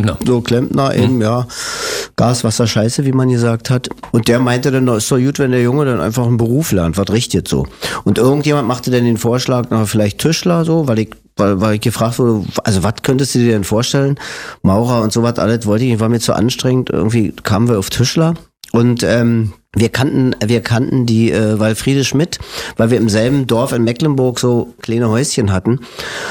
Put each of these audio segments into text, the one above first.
Klempner. So Klempner eben, ja. Gas, Wasser, Scheiße, wie man gesagt hat. Und der meinte dann, ist doch gut, wenn der Junge dann einfach einen Beruf lernt, was richtet so. Und irgendjemand machte dann den Vorschlag, na, vielleicht Tischler so, weil ich gefragt wurde, also was könntest du dir denn vorstellen? Maurer und sowas, alles wollte ich, war mir zu anstrengend. Irgendwie kamen wir auf Tischler. Und wir kannten die Walfriede Schmidt, weil wir im selben Dorf in Mecklenburg so kleine Häuschen hatten.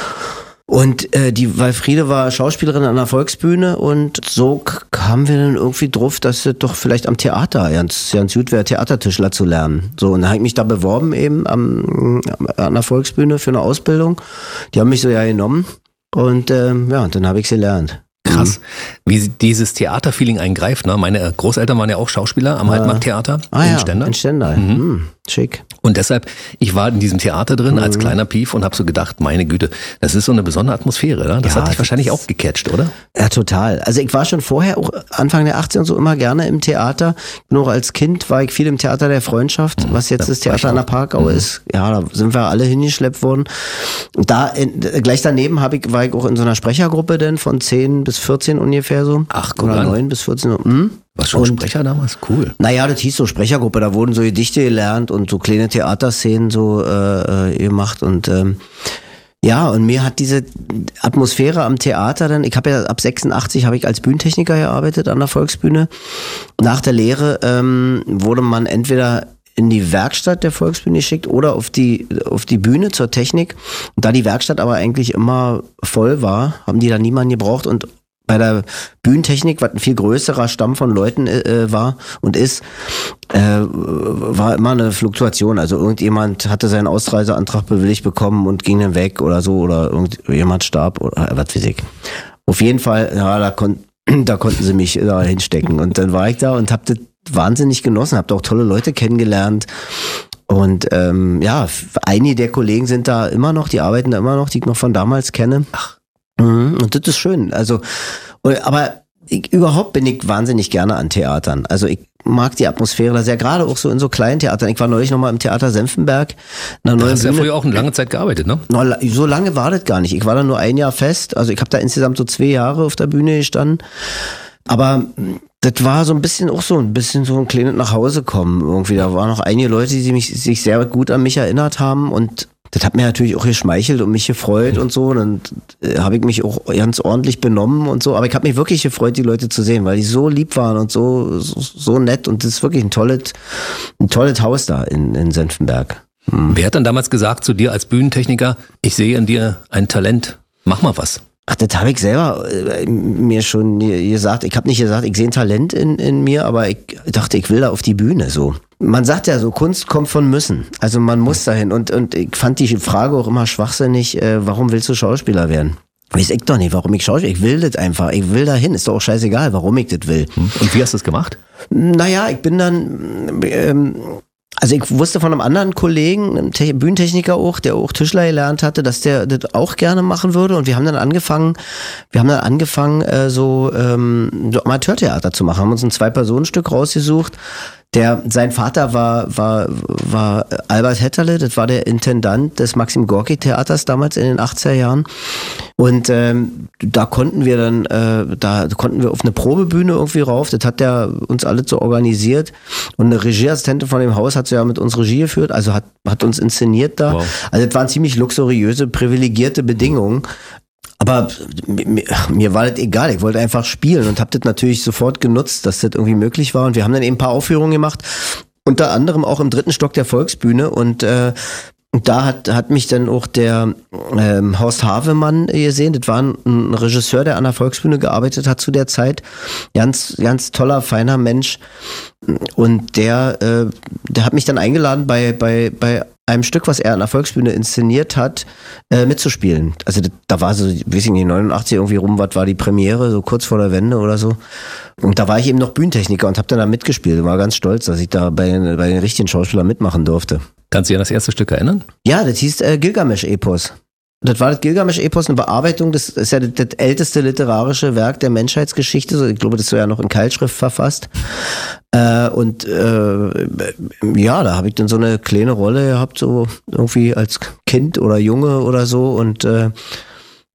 Und die Walfriede war Schauspielerin an der Volksbühne und so kamen wir dann irgendwie drauf, dass es doch vielleicht am Theater ganz gut wäre, Theatertischler zu lernen. So, und dann habe ich mich da beworben eben an der Volksbühne für eine Ausbildung. Die haben mich so ja genommen und dann habe ich sie gelernt. Krass, wie dieses Theaterfeeling eingreift. Ne? Meine Großeltern waren ja auch Schauspieler am Altmarkttheater in Stendal. In Stendal, schick. Und deshalb, ich war in diesem Theater drin als kleiner Pief und habe so gedacht, meine Güte, das ist so eine besondere Atmosphäre. Ne? Das hat dich wahrscheinlich auch gecatcht, oder? Ja, total. Also ich war schon vorher, auch Anfang der 80er und so, immer gerne im Theater. Nur als Kind war ich viel im Theater der Freundschaft, was jetzt das Theater an der Parkau ist. Ja, da sind wir alle hingeschleppt worden. Und da gleich daneben war ich auch in so einer Sprechergruppe denn von 10 bis 14 ungefähr so. Ach, guck oder an. 9 bis 14. Warst du schon Sprecher damals? Cool. Naja, das hieß so Sprechergruppe, da wurden so Gedichte gelernt und so kleine Theaterszenen so gemacht und und mir hat diese Atmosphäre am Theater dann, ich habe ja ab 86 habe ich als Bühnentechniker gearbeitet an der Volksbühne. Nach der Lehre wurde man entweder in die Werkstatt der Volksbühne geschickt oder auf die Bühne zur Technik. Und da die Werkstatt aber eigentlich immer voll war, haben die da niemanden gebraucht und bei der Bühnentechnik, was ein viel größerer Stamm von Leuten war und ist, war immer eine Fluktuation. Also irgendjemand hatte seinen Ausreiseantrag bewilligt bekommen und ging dann weg oder so, oder irgendjemand starb oder was weiß ich. Auf jeden Fall, ja, da konnten sie mich da hinstecken. Und dann war ich da und hab das wahnsinnig genossen, hab da auch tolle Leute kennengelernt. Und einige der Kollegen sind da immer noch, die arbeiten da immer noch, die ich noch von damals kenne. Ach. Und das ist schön. Also, aber überhaupt bin ich wahnsinnig gerne an Theatern. Also ich mag die Atmosphäre da sehr, gerade auch so in so kleinen Theatern. Ich war neulich nochmal im Theater Senftenberg. Da hast du ja früher auch eine lange Zeit gearbeitet, ne? So lange war das gar nicht. Ich war da nur ein Jahr fest. Also ich habe da insgesamt so 2 Jahre auf der Bühne gestanden. Aber das war so ein bisschen so ein kleines Nachhausekommen irgendwie. Da waren noch einige Leute, die sich sehr gut an mich erinnert haben und das hat mir natürlich auch geschmeichelt und mich gefreut und so. Und dann habe ich mich auch ganz ordentlich benommen und so. Aber ich habe mich wirklich gefreut, die Leute zu sehen, weil die so lieb waren und so nett. Und das ist wirklich ein tolles Haus da in Senftenberg. Wer hat dann damals gesagt zu dir als Bühnentechniker, ich sehe in dir ein Talent, mach mal was? Ach, das habe ich selber mir schon gesagt. Ich habe nicht gesagt, ich sehe ein Talent in mir, aber ich dachte, ich will da auf die Bühne so. Man sagt ja so, Kunst kommt von müssen. Also man muss dahin. Und ich fand die Frage auch immer schwachsinnig, warum willst du Schauspieler werden? Weiß ich doch nicht, warum ich Schauspieler. Ich will das einfach. Ich will dahin. Ist doch auch scheißegal, warum ich das will. Und wie hast du das gemacht? Naja, ich bin dann... Also ich wusste von einem anderen Kollegen, einem Bühnentechniker auch, der auch Tischler gelernt hatte, dass der das auch gerne machen würde. Und wir haben dann angefangen, so Amateurtheater zu machen. Haben uns ein 2-Personen-Stück rausgesucht. Sein Vater war Albert Hetterle, das war der Intendant des Maxim Gorki Theaters damals in den 80er Jahren. Und da konnten wir auf eine Probebühne irgendwie rauf. Das hat der uns alle so organisiert. Und eine Regieassistentin von dem Haus hat so ja mit uns Regie geführt, also hat uns inszeniert da. Wow. Also das waren ziemlich luxuriöse, privilegierte Bedingungen. Aber mir war das egal, ich wollte einfach spielen und habe das natürlich sofort genutzt, dass das irgendwie möglich war. Und wir haben dann eben ein paar Aufführungen gemacht, unter anderem auch im 3. Stock der Volksbühne. Und da hat mich dann auch der Horst Havemann gesehen. Das war ein Regisseur, der an der Volksbühne gearbeitet hat zu der Zeit. Ganz, ganz toller, feiner Mensch. Und der hat mich dann eingeladen bei einem Stück, was er an der Volksbühne inszeniert hat, mitzuspielen. Also da war so, weiß ich nicht, 89 irgendwie rum, was war die Premiere, so kurz vor der Wende oder so. Und da war ich eben noch Bühnentechniker und habe dann da mitgespielt und war ganz stolz, dass ich da bei den richtigen Schauspielern mitmachen durfte. Kannst du dich an das erste Stück erinnern? Ja, das hieß Gilgamesch-Epos. Das war das Gilgamesch-Epos, eine Bearbeitung, das ist ja das älteste literarische Werk der Menschheitsgeschichte. Ich glaube, das ist ja noch in Keilschrift verfasst. Da habe ich dann so eine kleine Rolle gehabt, so irgendwie als Kind oder Junge oder so. Und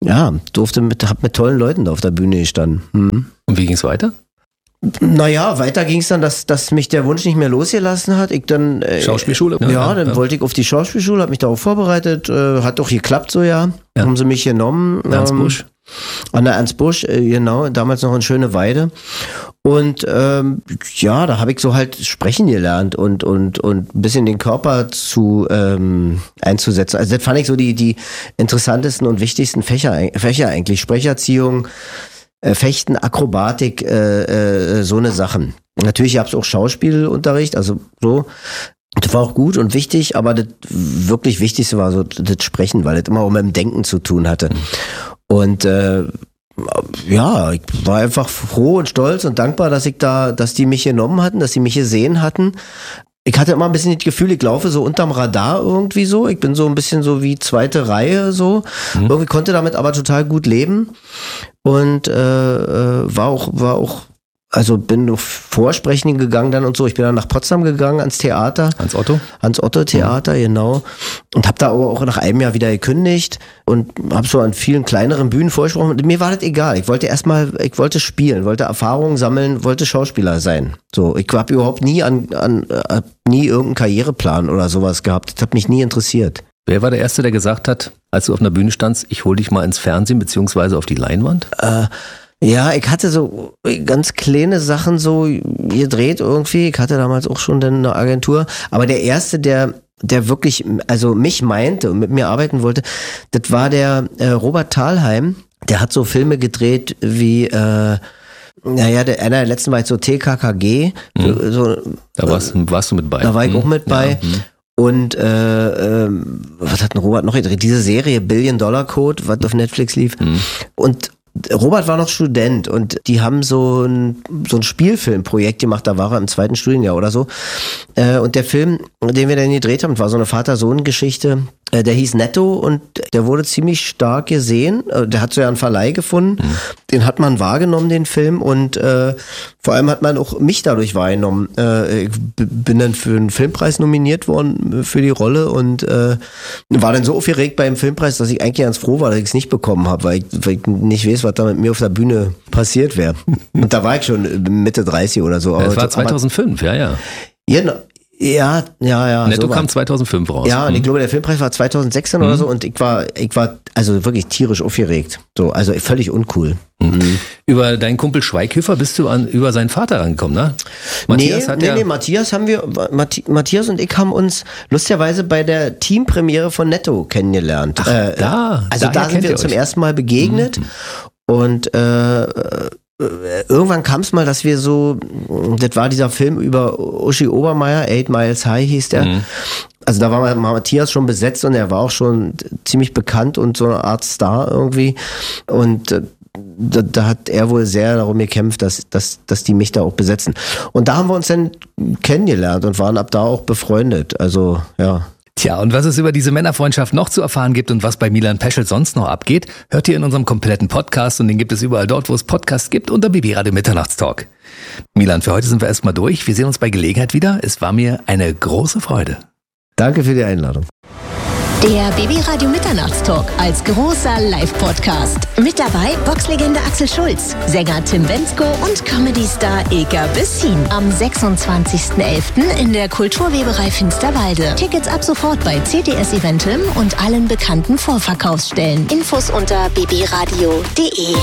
Ja, hab mit tollen Leuten da auf der Bühne gestanden. Und wie ging es weiter? Naja, weiter ging es dann, dass mich der Wunsch nicht mehr losgelassen hat. Ich dann Schauspielschule? Dann wollte ich auf die Schauspielschule, habe mich darauf vorbereitet, hat auch geklappt so, ja. Haben sie mich genommen. Ernst Busch? An der Ernst Busch, genau, damals noch in Schöneweide. Und da habe ich so halt sprechen gelernt und ein bisschen den Körper einzusetzen. Also das fand ich so die interessantesten und wichtigsten Fächer eigentlich. Sprecherziehung, Fechten, Akrobatik, so eine Sachen. Natürlich gab es auch Schauspielunterricht, also so. Das war auch gut und wichtig, aber das wirklich Wichtigste war so das Sprechen, weil das immer auch mit dem Denken zu tun hatte. Und ich war einfach froh und stolz und dankbar, dass die mich genommen hatten, dass sie mich gesehen hatten. Ich hatte immer ein bisschen das Gefühl, ich laufe so unterm Radar irgendwie so. Ich bin so ein bisschen so wie zweite Reihe so. Irgendwie konnte damit aber total gut leben und war auch, also bin auf Vorsprechen gegangen dann und so. Ich bin dann nach Potsdam gegangen ans Theater. Hans-Otto-Theater, genau. Und habe da auch nach einem Jahr wieder gekündigt und habe so an vielen kleineren Bühnen vorgesprochen. Mir war das egal. Ich wollte spielen, wollte Erfahrungen sammeln, wollte Schauspieler sein. So, ich habe überhaupt nie nie irgendeinen Karriereplan oder sowas gehabt. Das hat mich nie interessiert. Wer war der Erste, der gesagt hat, als du auf einer Bühne standst, ich hol dich mal ins Fernsehen beziehungsweise auf die Leinwand? Ja, ich hatte so ganz kleine Sachen so gedreht irgendwie. Ich hatte damals auch schon eine Agentur. Aber der Erste, der wirklich, also mich meinte und mit mir arbeiten wollte, das war der Robert Thalheim. Der hat so Filme gedreht wie, einer der letzten war jetzt so TKKG. So, da warst du mit bei. Da war ich auch mit bei. Ja. Und was hat denn Robert noch gedreht? Diese Serie Billion Dollar Code, was auf Netflix lief. Und Robert war noch Student und die haben so ein Spielfilmprojekt gemacht, da war er im 2. Studienjahr oder so. Und der Film, den wir dann gedreht haben, war so eine Vater-Sohn-Geschichte, der hieß Netto und der wurde ziemlich stark gesehen. Der hat so ja einen Verleih gefunden, den hat man wahrgenommen, den Film, und vor allem hat man auch mich dadurch wahrgenommen. Ich bin dann für einen Filmpreis nominiert worden für die Rolle und war dann so aufgeregt beim Filmpreis, dass ich eigentlich ganz froh war, dass ich es nicht bekommen habe, weil ich nicht weiß, was da mit mir auf der Bühne passiert wäre. Und da war ich schon Mitte 30 oder so. Das war 2005, ja. Genau. Ja. Netto kam 2005 raus. Ja, und ich glaube, der Filmpreis war 2016 oder so und ich war also wirklich tierisch aufgeregt. So, also völlig uncool. Über deinen Kumpel Schweighöfer bist du über seinen Vater rangekommen, ne? Matthias Matthias und ich haben uns lustigerweise bei der Teampremiere von Netto kennengelernt. Ach, da sind wir uns zum ersten Mal begegnet und irgendwann kam es mal, dass wir so, das war dieser Film über Uschi Obermeier, 8 Miles High hieß der. Also da war Matthias schon besetzt und er war auch schon ziemlich bekannt und so eine Art Star irgendwie. Und da hat er wohl sehr darum gekämpft, dass die mich da auch besetzen. Und da haben wir uns dann kennengelernt und waren ab da auch befreundet. Also, ja. Tja, und was es über diese Männerfreundschaft noch zu erfahren gibt und was bei Milan Peschel sonst noch abgeht, hört ihr in unserem kompletten Podcast, und den gibt es überall dort, wo es Podcasts gibt, unter BB Radio Mitternachtstalk. Milan, für heute sind wir erstmal durch. Wir sehen uns bei Gelegenheit wieder. Es war mir eine große Freude. Danke für die Einladung. Der BB Radio Mitternachtstalk als großer Live-Podcast. Mit dabei Boxlegende Axel Schulz, Sänger Tim Bendzko und Comedy-Star Ilka Bessin. Am 26.11. in der Kulturweberei Finsterwalde. Tickets ab sofort bei CTS Eventim und allen bekannten Vorverkaufsstellen. Infos unter bbradio.de.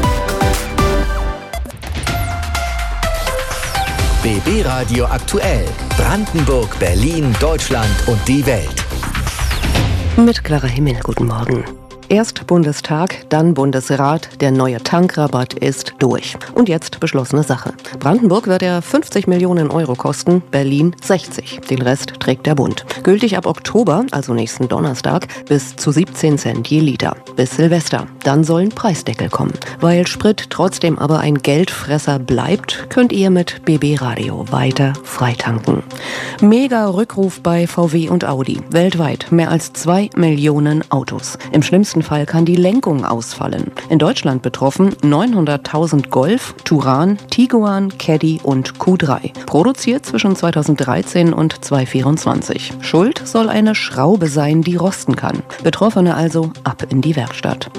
BB Radio aktuell. Brandenburg, Berlin, Deutschland und die Welt. Mit Clara Himmel, guten Morgen. Erst Bundestag, dann Bundesrat, der neue Tankrabatt ist durch. Und jetzt beschlossene Sache. Brandenburg wird er 50 Millionen Euro kosten, Berlin 60. Den Rest trägt der Bund. Gültig ab Oktober, also nächsten Donnerstag, bis zu 17 Cent je Liter. Bis Silvester. Dann sollen Preisdeckel kommen. Weil Sprit trotzdem aber ein Geldfresser bleibt, könnt ihr mit BB Radio weiter freitanken. Mega Rückruf bei VW und Audi. Weltweit mehr als 2 Millionen Autos. Im schlimmsten Fall kann die Lenkung ausfallen. In Deutschland betroffen 900.000 Golf, Touran, Tiguan, Caddy und Q3. Produziert zwischen 2013 und 2024. Schuld soll eine Schraube sein, die rosten kann. Betroffene also ab in die Werkstatt.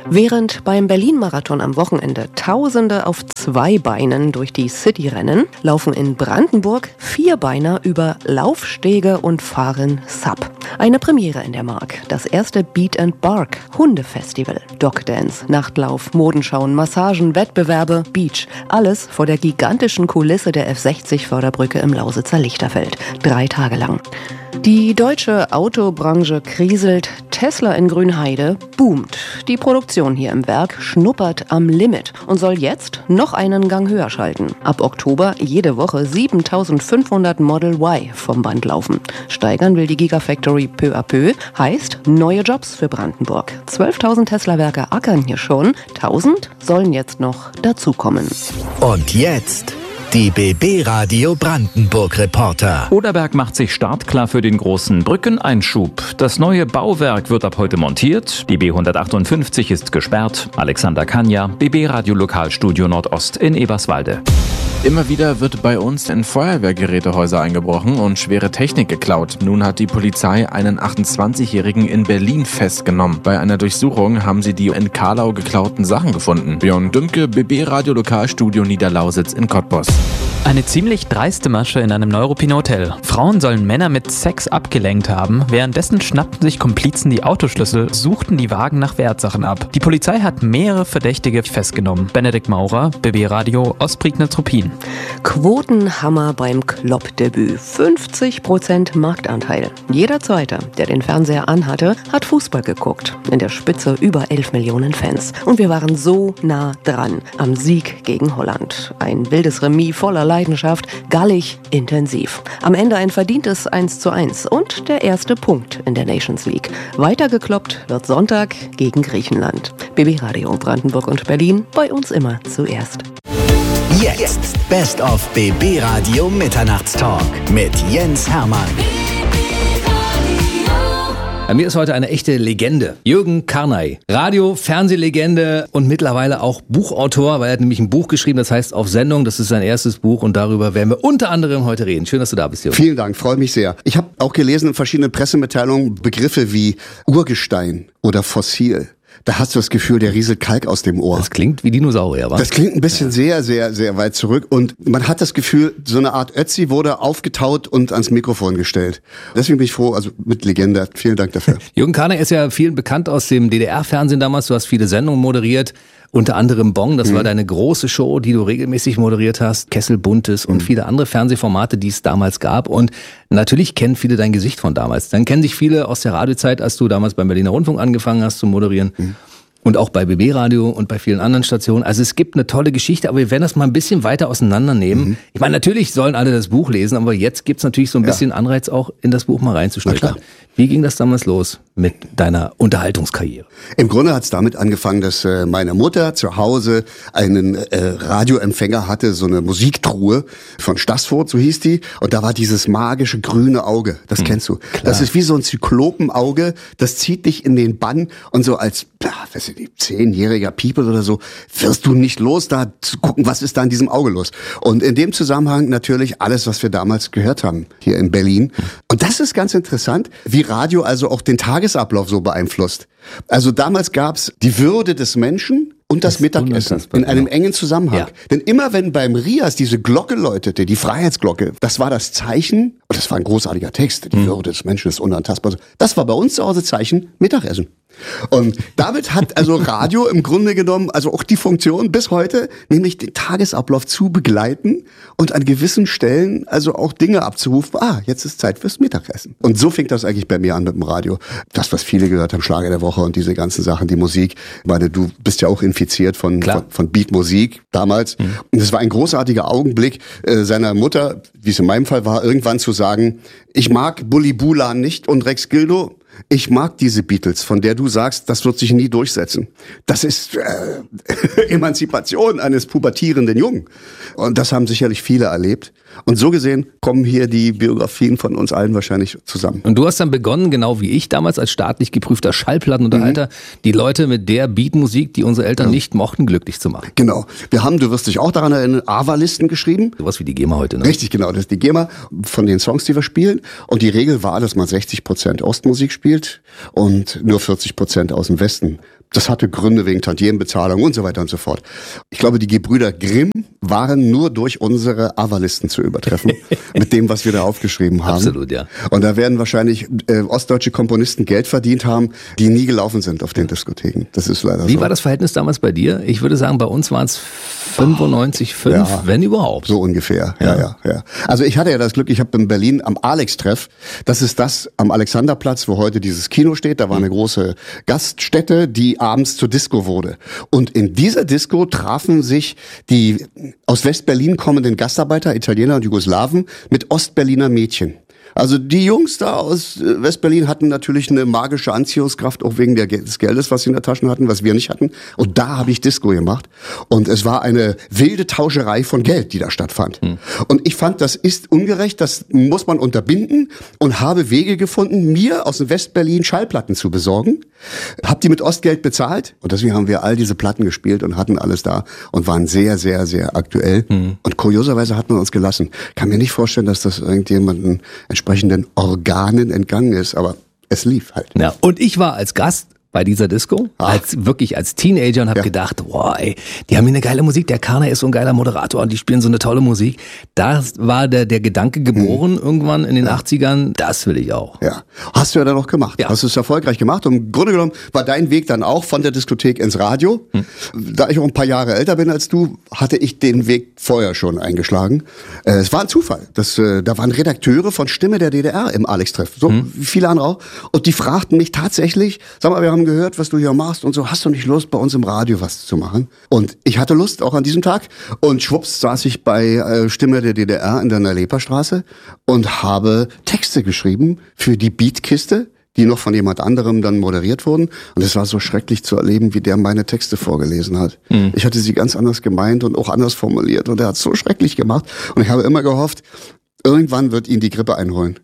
Während beim Berlin-Marathon am Wochenende Tausende auf 2 Beinen durch die City rennen, laufen in Brandenburg 4-Beiner über Laufstege und fahren Sub. Eine Premiere in der Mark. Das erste Beat and Bark Hundefestival. Dogdance, Nachtlauf, Modenschauen, Massagen, Wettbewerbe, Beach. Alles vor der gigantischen Kulisse der F60-Förderbrücke im Lausitzer Lichterfeld. 3 Tage lang. Die deutsche Autobranche kriselt, Tesla in Grünheide boomt. Die Produktion hier im Werk schnuppert am Limit und soll jetzt noch einen Gang höher schalten. Ab Oktober jede Woche 7.500 Model Y vom Band laufen. Steigern will die Gigafactory peu à peu, heißt neue Jobs für Brandenburg. 12.000 Tesla-Werke ackern hier schon, 1.000 sollen jetzt noch dazukommen. Und jetzt die BB Radio Brandenburg Reporter. Oderberg macht sich startklar für den großen Brückeneinschub. Das neue Bauwerk wird ab heute montiert. Die B158 ist gesperrt. Alexander Kanja, BB Radio Lokalstudio Nordost in Eberswalde. Immer wieder wird bei uns in Feuerwehrgerätehäuser eingebrochen und schwere Technik geklaut. Nun hat die Polizei einen 28-Jährigen in Berlin festgenommen. Bei einer Durchsuchung haben sie die in Karlau geklauten Sachen gefunden. Björn Dümke, BB Radio Lokalstudio Niederlausitz in Cottbus. Eine ziemlich dreiste Masche in einem Neuruppiner Hotel. Frauen sollen Männer mit Sex abgelenkt haben. Währenddessen schnappten sich Komplizen die Autoschlüssel, suchten die Wagen nach Wertsachen ab. Die Polizei hat mehrere Verdächtige festgenommen. Benedikt Maurer, BB Radio Ostprignitz-Ruppin. Quotenhammer beim Klopp-Debüt. 50% Marktanteil. Jeder Zweite, der den Fernseher anhatte, hat Fußball geguckt. In der Spitze über 11 Millionen Fans. Und wir waren so nah dran am Sieg gegen Holland. Ein wildes Remis voller Leidenschaft, gallig, intensiv. Am Ende ein verdientes 1:1 und der erste Punkt in der Nations League. Weitergekloppt wird Sonntag gegen Griechenland. BB Radio Brandenburg und Berlin, bei uns immer zuerst. Jetzt Best of BB Radio Mitternachtstalk mit Jens Hermann. Bei mir ist heute eine echte Legende. Jürgen Karnay. Radio-, Fernsehlegende und mittlerweile auch Buchautor, weil er hat nämlich ein Buch geschrieben, das heißt Auf Sendung. Das ist sein erstes Buch und darüber werden wir unter anderem heute reden. Schön, dass du da bist, Jürgen. Vielen Dank, freue mich sehr. Ich habe auch gelesen in verschiedenen Pressemitteilungen Begriffe wie Urgestein oder Fossil. Da hast du das Gefühl, der rieselt Kalk aus dem Ohr. Das klingt wie Dinosaurier, wa? Das klingt ein bisschen sehr, sehr, sehr weit zurück. Und man hat das Gefühl, so eine Art Ötzi wurde aufgetaut und ans Mikrofon gestellt. Deswegen bin ich froh, also mit Legende. Vielen Dank dafür. Jürgen Karnay ist ja vielen bekannt aus dem DDR-Fernsehen damals. Du hast viele Sendungen moderiert. Unter anderem Bong, das war deine große Show, die du regelmäßig moderiert hast. Kessel Buntes und viele andere Fernsehformate, die es damals gab. Und natürlich kennen viele dein Gesicht von damals. Dann kennen sich viele aus der Radiozeit, als du damals beim Berliner Rundfunk angefangen hast zu moderieren. Und auch bei BB Radio und bei vielen anderen Stationen. Also es gibt eine tolle Geschichte, aber wir werden das mal ein bisschen weiter auseinandernehmen. Ich meine, natürlich sollen alle das Buch lesen, aber jetzt gibt's natürlich so ein bisschen Anreiz, auch in das Buch mal reinzuschnuppern. Wie ging das damals los mit deiner Unterhaltungskarriere? Im Grunde hat's damit angefangen, dass meine Mutter zu Hause einen Radioempfänger hatte, so eine Musiktruhe von Stassfurt, so hieß die. Und da war dieses magische grüne Auge, das kennst du. Klar. Das ist wie so ein Zyklopenauge, das zieht dich in den Bann und so als, weiß ich nicht, 10-jähriger People oder so, wirst du nicht los, da zu gucken, was ist da in diesem Auge los. Und in dem Zusammenhang natürlich alles, was wir damals gehört haben, hier in Berlin. Und das ist ganz interessant, wie Radio also auch den Tagesablauf so beeinflusst. Also damals gab's die Würde des Menschen und das Mittagessen in einem engen Zusammenhang. Ja. Denn immer wenn beim Rias diese Glocke läutete, die Freiheitsglocke, das war das Zeichen, und das war ein großartiger Text, die Würde des Menschen ist unantastbar. Das war bei uns zu Hause Zeichen Mittagessen. Und damit hat also Radio im Grunde genommen also auch die Funktion bis heute, nämlich den Tagesablauf zu begleiten und an gewissen Stellen also auch Dinge abzurufen. Jetzt ist Zeit fürs Mittagessen. Und so fing das eigentlich bei mir an mit dem Radio. Das, was viele gehört haben, Schlager der Woche und diese ganzen Sachen, die Musik. Ich meine, du bist ja auch infiziert von Beatmusik damals. Und es war ein großartiger Augenblick seiner Mutter, wie es in meinem Fall war, irgendwann zu sagen, ich mag Bully Bulan nicht und Rex Gildo. Ich mag diese Beatles, von der du sagst, das wird sich nie durchsetzen. Das ist Emanzipation eines pubertierenden Jungen. Und das haben sicherlich viele erlebt. Und so gesehen kommen hier die Biografien von uns allen wahrscheinlich zusammen. Und du hast dann begonnen, genau wie ich damals als staatlich geprüfter Schallplattenunterhalter, die Leute mit der Beatmusik, die unsere Eltern nicht mochten, glücklich zu machen. Genau. Wir haben, du wirst dich auch daran erinnern, AVA-Listen geschrieben. Sowas wie die GEMA heute, ne? Richtig, genau. Das ist die GEMA von den Songs, die wir spielen. Und die Regel war, dass man 60% Ostmusik spielt gespielt und nur 40% aus dem Westen. Das hatte Gründe wegen Tantiemenbezahlung und so weiter und so fort. Ich glaube, die Gebrüder Grimm waren nur durch unsere AVA-Listen zu übertreffen, mit dem, was wir da aufgeschrieben haben. Absolut, ja. Und da werden wahrscheinlich ostdeutsche Komponisten Geld verdient haben, die nie gelaufen sind auf den Diskotheken. Das ist leider so. Wie war das Verhältnis damals bei dir? Ich würde sagen, bei uns waren es 95,5, wenn überhaupt. So ungefähr, ja. Also ich hatte ja das Glück, ich habe in Berlin am Alex-Treff, das ist das am Alexanderplatz, wo heute dieses Kino steht, da war eine große Gaststätte, die abends zur Disco wurde. Und in dieser Disco trafen sich die aus Westberlin kommenden Gastarbeiter, Italiener und Jugoslawen mit Ostberliner Mädchen. Also die Jungs da aus Westberlin hatten natürlich eine magische Anziehungskraft, auch wegen des Geldes, was sie in der Tasche hatten, was wir nicht hatten. Und da habe ich Disco gemacht. Und es war eine wilde Tauscherei von Geld, die da stattfand. Und ich fand, das ist ungerecht, das muss man unterbinden und habe Wege gefunden, mir aus Westberlin Schallplatten zu besorgen. Hab die mit Ostgeld bezahlt. Und deswegen haben wir all diese Platten gespielt und hatten alles da und waren sehr, sehr, sehr aktuell. Und kurioserweise hat man uns gelassen. Kann mir nicht vorstellen, dass das irgendjemanden entsprechenden Organen entgangen ist, aber es lief halt. Ja, und ich war als Gast bei dieser Disco, als Teenager und habe gedacht, wow, ey, die haben hier eine geile Musik, der Karner ist so ein geiler Moderator und die spielen so eine tolle Musik. Da war der Gedanke geboren irgendwann in den 80ern, das will ich auch. Ja, hast du ja dann noch gemacht. Ja. Hast du es erfolgreich gemacht und im Grunde genommen war dein Weg dann auch von der Diskothek ins Radio. Da ich auch ein paar Jahre älter bin als du, hatte ich den Weg vorher schon eingeschlagen. Es war ein Zufall. Da waren Redakteure von Stimme der DDR im Alex-Treff, so wie viele andere auch. Und die fragten mich tatsächlich, sag mal, wir haben gehört, was du hier machst und so, hast du nicht Lust, bei uns im Radio was zu machen? Und ich hatte Lust, auch an diesem Tag. Und schwupps saß ich bei Stimme der DDR in der Neuleperstraße und habe Texte geschrieben für die Beatkiste, die noch von jemand anderem dann moderiert wurden. Und es war so schrecklich zu erleben, wie der meine Texte vorgelesen hat. Ich hatte sie ganz anders gemeint und auch anders formuliert. Und er hat es so schrecklich gemacht. Und ich habe immer gehofft, irgendwann wird ihn die Grippe einholen.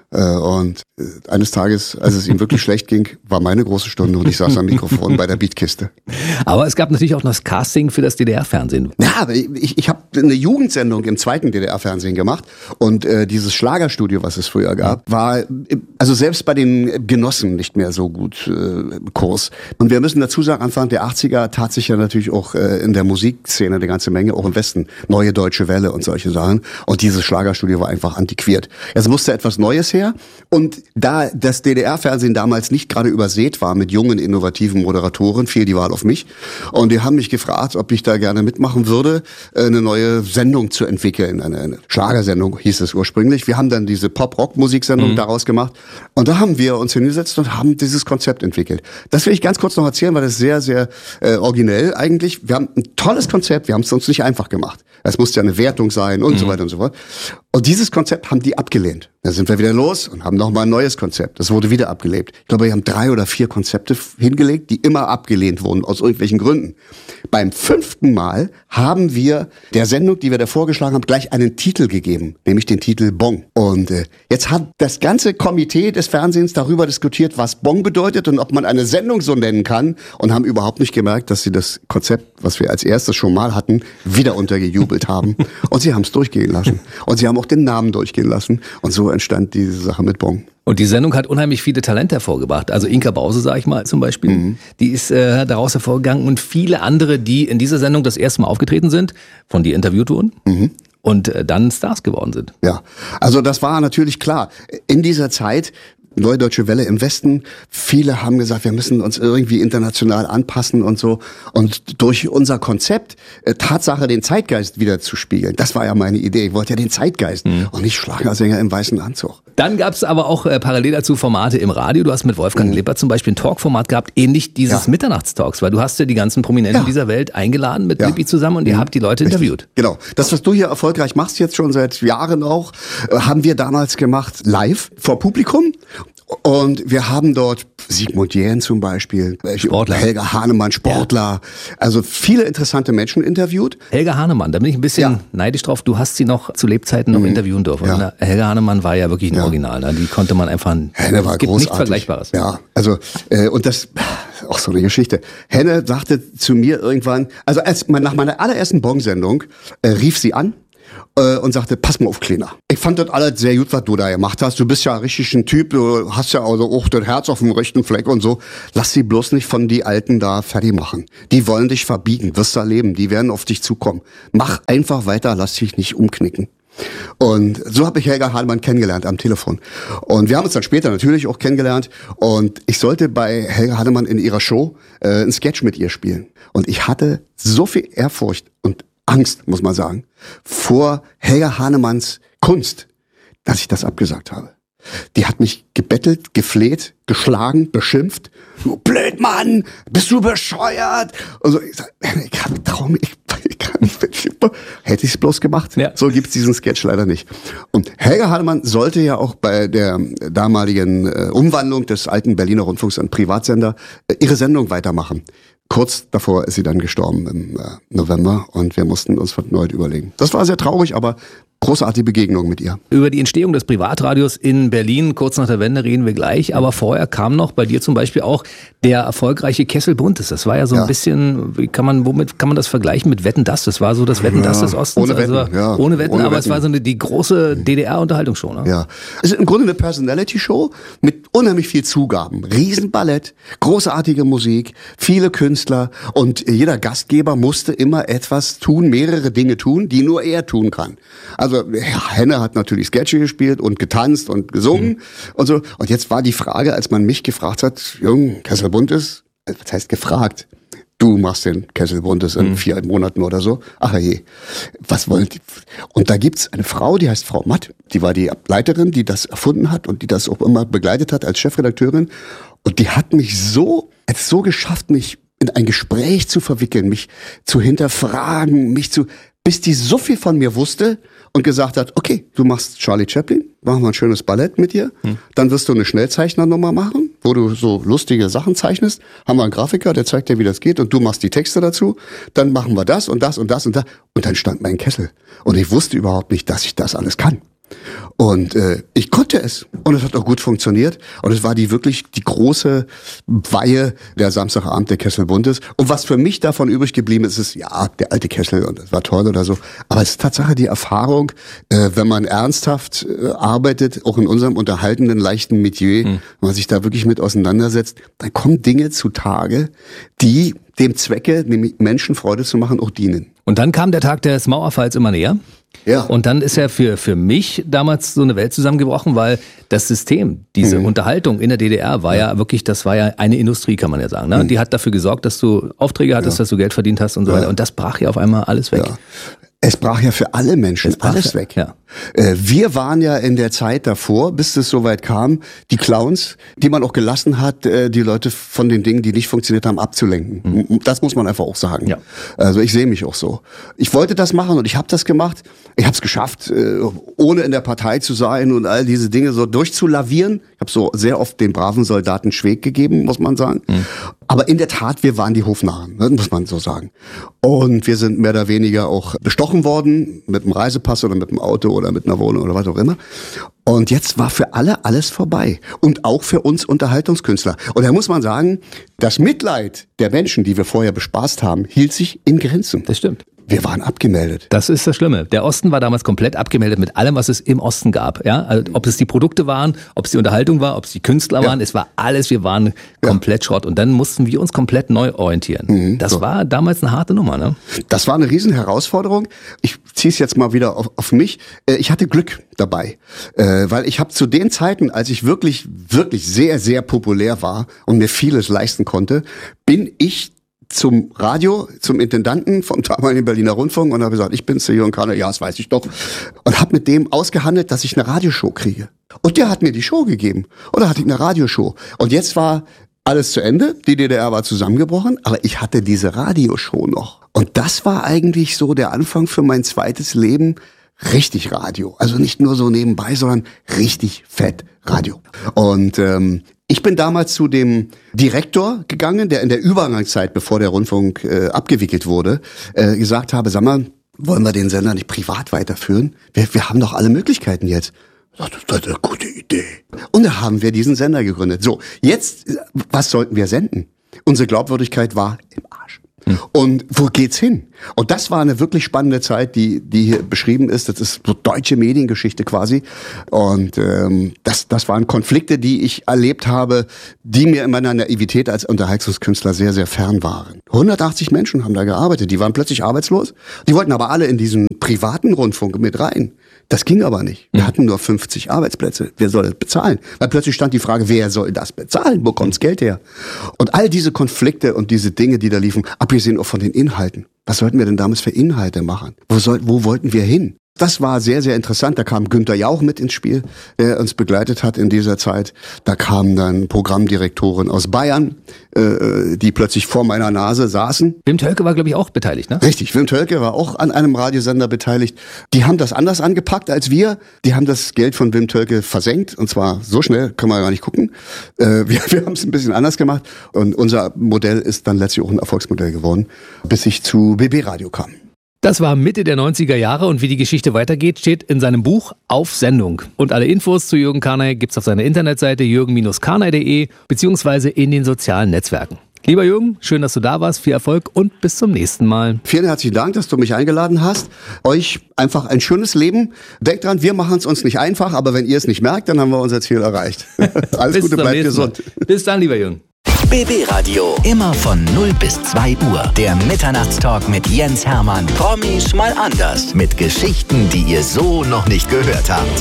Und eines Tages, als es ihm wirklich schlecht ging, war meine große Stunde und ich saß am Mikrofon bei der Beatkiste. Aber es gab natürlich auch noch das Casting für das DDR-Fernsehen. Ja, ich habe eine Jugendsendung im zweiten DDR-Fernsehen gemacht und dieses Schlagerstudio, was es früher gab, war also selbst bei den Genossen nicht mehr so gut Kurs. Und wir müssen dazu sagen, Anfang der 80er tat sich ja natürlich auch in der Musikszene eine ganze Menge, auch im Westen. Neue Deutsche Welle und solche Sachen. Und dieses Schlagerstudio war einfach antiquiert. Es musste etwas Neues her. Und da das DDR-Fernsehen damals nicht gerade übersät war mit jungen, innovativen Moderatoren, fiel die Wahl auf mich. Und die haben mich gefragt, ob ich da gerne mitmachen würde, eine neue Sendung zu entwickeln. Eine Schlagersendung hieß es ursprünglich. Wir haben dann diese Pop-Rock-Musiksendung daraus gemacht. Und da haben wir uns hingesetzt und haben dieses Konzept entwickelt. Das will ich ganz kurz noch erzählen, weil das ist sehr, sehr originell eigentlich. Wir haben ein tolles Konzept, wir haben es uns nicht einfach gemacht. Es musste ja eine Wertung sein und so weiter und so fort. Und dieses Konzept haben die abgelehnt. Dann sind wir wieder los und haben nochmal ein neues Konzept. Das wurde wieder abgelehnt. Ich glaube, wir haben 3 oder 4 Konzepte hingelegt, die immer abgelehnt wurden, aus irgendwelchen Gründen. Beim 5. Mal haben wir der Sendung, die wir da vorgeschlagen haben, gleich einen Titel gegeben, nämlich den Titel Bong. Und jetzt hat das ganze Komitee des Fernsehens darüber diskutiert, was Bong bedeutet und ob man eine Sendung so nennen kann, und haben überhaupt nicht gemerkt, dass sie das Konzept, was wir als erstes schon mal hatten, wieder untergejubelt haben. Und sie haben es durchgehen lassen. Und sie haben auch den Namen durchgehen lassen. Und so entstand diese Sache mit Bong. Und die Sendung hat unheimlich viele Talente hervorgebracht. Also Inka Bause, sag ich mal, zum Beispiel, die ist daraus hervorgegangen, und viele andere, die in dieser Sendung das erste Mal aufgetreten sind, von dir interviewt wurden. Und dann Stars geworden sind. Ja, also das war natürlich klar. In dieser Zeit, Neue Deutsche Welle im Westen, viele haben gesagt, wir müssen uns irgendwie international anpassen und so. Und durch unser Konzept, Tatsache, den Zeitgeist wieder zu spiegeln, das war ja meine Idee. Ich wollte ja den Zeitgeist und nicht Schlagersänger im weißen Anzug. Dann gab es aber auch parallel dazu Formate im Radio. Du hast mit Wolfgang Lippert zum Beispiel ein Talkformat gehabt, ähnlich dieses Mitternachtstalks, weil du hast ja die ganzen Prominenten dieser Welt eingeladen mit Lippi zusammen und ihr habt die Leute interviewt. Genau. Das, was du hier erfolgreich machst, jetzt schon seit Jahren auch, haben wir damals gemacht live vor Publikum. Und wir haben dort Sigmund Jähn zum Beispiel, Sportler. Helga Hahnemann, Sportler, also viele interessante Menschen interviewt. Helga Hahnemann, da bin ich ein bisschen neidisch drauf. Du hast sie noch zu Lebzeiten noch interviewen dürfen. Ja. Helga Hahnemann war ja wirklich ein Original. Ne? Die konnte man einfach, Henne war es gibt großartig. Nichts Vergleichbares. Ja, also und das, auch so eine Geschichte. Henne sagte zu mir irgendwann, also nach meiner allerersten Bong-Sendung rief sie an und sagte, pass mal auf, Kleiner. Ich fand das alles sehr gut, was du da gemacht hast. Du bist ja richtig ein Typ, du hast ja also auch das Herz auf dem rechten Fleck und so. Lass sie bloß nicht von die Alten da fertig machen. Die wollen dich verbiegen, wirst du erleben, die werden auf dich zukommen. Mach einfach weiter, lass dich nicht umknicken. Und so habe ich Helga Hahnemann kennengelernt am Telefon. Und wir haben uns dann später natürlich auch kennengelernt. Und ich sollte bei Helga Hahnemann in ihrer Show einen Sketch mit ihr spielen. Und ich hatte so viel Ehrfurcht und Angst, muss man sagen, vor Helga Hahnemanns Kunst, dass ich das abgesagt habe. Die hat mich gebettelt, gefleht, geschlagen, beschimpft. Du Blödmann, bist du bescheuert? Und so, ich sag, ich hab Traum, ich kann nicht. Hätte ich es bloß gemacht. Ja. So gibt's diesen Sketch leider nicht. Und Helga Hahnemann sollte ja auch bei der damaligen Umwandlung des alten Berliner Rundfunks an Privatsender ihre Sendung weitermachen. Kurz davor ist sie dann gestorben im November und wir mussten uns erneut überlegen. Das war sehr traurig, aber großartige Begegnung mit ihr. Über die Entstehung des Privatradios in Berlin, kurz nach der Wende, reden wir gleich. Aber vorher kam noch bei dir zum Beispiel auch der erfolgreiche Kessel Buntes. Das war ja so ein bisschen, womit kann man das vergleichen mit Wetten, dass? Das war so das Wetten, dass des Ostens. Ohne Wetten, also, ohne Wetten, aber es war so die große DDR-Unterhaltungsshow. Ne? Ja, es ist im Grunde eine Personality-Show mit unheimlich viel Zugaben. Riesenballett, großartige Musik, viele Künstler und jeder Gastgeber musste immer etwas tun, mehrere Dinge tun, die nur er tun kann. Also Henne hat natürlich Sketche gespielt und getanzt und gesungen und so. Und jetzt war die Frage, als man mich gefragt hat, Jung, Kessel Buntes, was heißt gefragt? Du machst den Kessel Buntes in 4 Monaten oder so. Ach je, was wollt ihr? Und da gibt's eine Frau, die heißt Frau Matt. Die war die Leiterin, die das erfunden hat und die das auch immer begleitet hat als Chefredakteurin. Und die hat mich so geschafft, mich in ein Gespräch zu verwickeln, mich zu hinterfragen, bis die so viel von mir wusste und gesagt hat, okay, du machst Charlie Chaplin, machen wir ein schönes Ballett mit dir, dann wirst du eine Schnellzeichner-Nummer machen, wo du so lustige Sachen zeichnest, haben wir einen Grafiker, der zeigt dir, wie das geht und du machst die Texte dazu, dann machen wir das und das und das und das und dann stand mein Kessel und ich wusste überhaupt nicht, dass ich das alles kann. Und ich konnte es und es hat auch gut funktioniert und es war wirklich die große Weihe der Samstagabend der Kessel Buntes und was für mich davon übrig geblieben ist, ja, der alte Kessel und das war toll oder so, aber es ist Tatsache die Erfahrung, wenn man ernsthaft arbeitet, auch in unserem unterhaltenden, leichten Metier, wenn man sich da wirklich mit auseinandersetzt, dann kommen Dinge zutage, die dem Zwecke, nämlich Menschen Freude zu machen, auch dienen. Und dann kam der Tag des Mauerfalls immer näher. Ja. Und dann ist ja für mich damals so eine Welt zusammengebrochen, weil das System, diese Unterhaltung in der DDR war ja wirklich, das war ja eine Industrie, kann man ja sagen. Ne? Die hat dafür gesorgt, dass du Aufträge hattest, dass du Geld verdient hast und so weiter. Und das brach ja auf einmal alles weg. Ja. Es brach ja für alle Menschen alles weg. Ja. Wir waren ja in der Zeit davor, bis es soweit kam, die Clowns, die man auch gelassen hat, die Leute von den Dingen, die nicht funktioniert haben, abzulenken. Das muss man einfach auch sagen. Ja. Also ich sehe mich auch so. Ich wollte das machen und ich habe das gemacht. Ich habe es geschafft, ohne in der Partei zu sein und all diese Dinge so durchzulavieren. Ich habe so sehr oft den braven Soldaten Schweig gegeben, muss man sagen. Aber in der Tat, wir waren die Hofnarren, muss man so sagen. Und wir sind mehr oder weniger auch bestochen worden mit dem Reisepass oder mit dem Auto oder mit einer Wohnung oder was auch immer. Und jetzt war für alle alles vorbei. Und auch für uns Unterhaltungskünstler. Und da muss man sagen, das Mitleid der Menschen, die wir vorher bespaßt haben, hielt sich in Grenzen. Das stimmt. Wir waren abgemeldet. Das ist das Schlimme. Der Osten war damals komplett abgemeldet mit allem, was es im Osten gab. Ja, also, ob es die Produkte waren, ob es die Unterhaltung war, ob es die Künstler waren, es war alles, wir waren komplett Schrott. Und dann mussten wir uns komplett neu orientieren. Das war damals eine harte Nummer, ne? Das war eine riesen Herausforderung. Ich ziehe es jetzt mal wieder auf mich. Ich hatte Glück dabei, weil ich habe zu den Zeiten, als ich wirklich sehr, sehr populär war und mir vieles leisten konnte, bin ich zum Radio, zum Intendanten vom damaligen Berliner Rundfunk und habe gesagt, ich bin's, der Jürgen Kahner, ja, das weiß ich doch. Und habe mit dem ausgehandelt, dass ich eine Radioshow kriege. Und der hat mir die Show gegeben. Und da hatte ich eine Radioshow. Und jetzt war alles zu Ende, die DDR war zusammengebrochen, aber ich hatte diese Radioshow noch. Und das war eigentlich so der Anfang für mein zweites Leben, richtig Radio. Also nicht nur so nebenbei, sondern richtig fett Radio. Und ich bin damals zu dem Direktor gegangen, der in der Übergangszeit, bevor der Rundfunk abgewickelt wurde, gesagt habe, sag mal, wollen wir den Sender nicht privat weiterführen? Wir haben doch alle Möglichkeiten jetzt. Das ist eine gute Idee. Und da haben wir diesen Sender gegründet. So, jetzt, was sollten wir senden? Unsere Glaubwürdigkeit war im Arsch. Und wo geht's hin? Und das war eine wirklich spannende Zeit, die hier beschrieben ist. Das ist so deutsche Mediengeschichte quasi. Und das waren Konflikte, die ich erlebt habe, die mir in meiner Naivität als Unterhaltungskünstler sehr, sehr fern waren. 180 Menschen haben da gearbeitet, die waren plötzlich arbeitslos. Die wollten aber alle in diesen privaten Rundfunk mit rein. Das ging aber nicht. Wir hatten nur 50 Arbeitsplätze. Wer soll das bezahlen? Weil plötzlich stand die Frage, wer soll das bezahlen? Wo kommt's Geld her? Und all diese Konflikte und diese Dinge, die da liefen, abgesehen auch von den Inhalten. Was sollten wir denn damals für Inhalte machen? Wo wollten wir hin? Das war sehr, sehr interessant. Da kam Günther Jauch mit ins Spiel, der uns begleitet hat in dieser Zeit. Da kamen dann Programmdirektoren aus Bayern, die plötzlich vor meiner Nase saßen. Wim Tölke war, glaube ich, auch beteiligt, ne? Richtig, Wim Tölke war auch an einem Radiosender beteiligt. Die haben das anders angepackt als wir. Die haben das Geld von Wim Tölke versenkt. Und zwar so schnell, können wir gar nicht gucken. Wir haben es ein bisschen anders gemacht. Und unser Modell ist dann letztlich auch ein Erfolgsmodell geworden, bis ich zu BB Radio kam. Das war Mitte der 90er Jahre und wie die Geschichte weitergeht, steht in seinem Buch Auf Sendung. Und alle Infos zu Jürgen Karnay gibt's auf seiner Internetseite jürgen-karnay.de beziehungsweise in den sozialen Netzwerken. Lieber Jürgen, schön, dass du da warst, viel Erfolg und bis zum nächsten Mal. Vielen herzlichen Dank, dass du mich eingeladen hast. Euch einfach ein schönes Leben. Denkt dran, wir machen es uns nicht einfach, aber wenn ihr es nicht merkt, dann haben wir unser Ziel erreicht. Alles Gute, bleibt gesund. Bis dann, lieber Jürgen. BB Radio, immer von 0 bis 2 Uhr. Der Mitternachtstalk mit Jens Hermann. Promis mal anders. Mit Geschichten, die ihr so noch nicht gehört habt.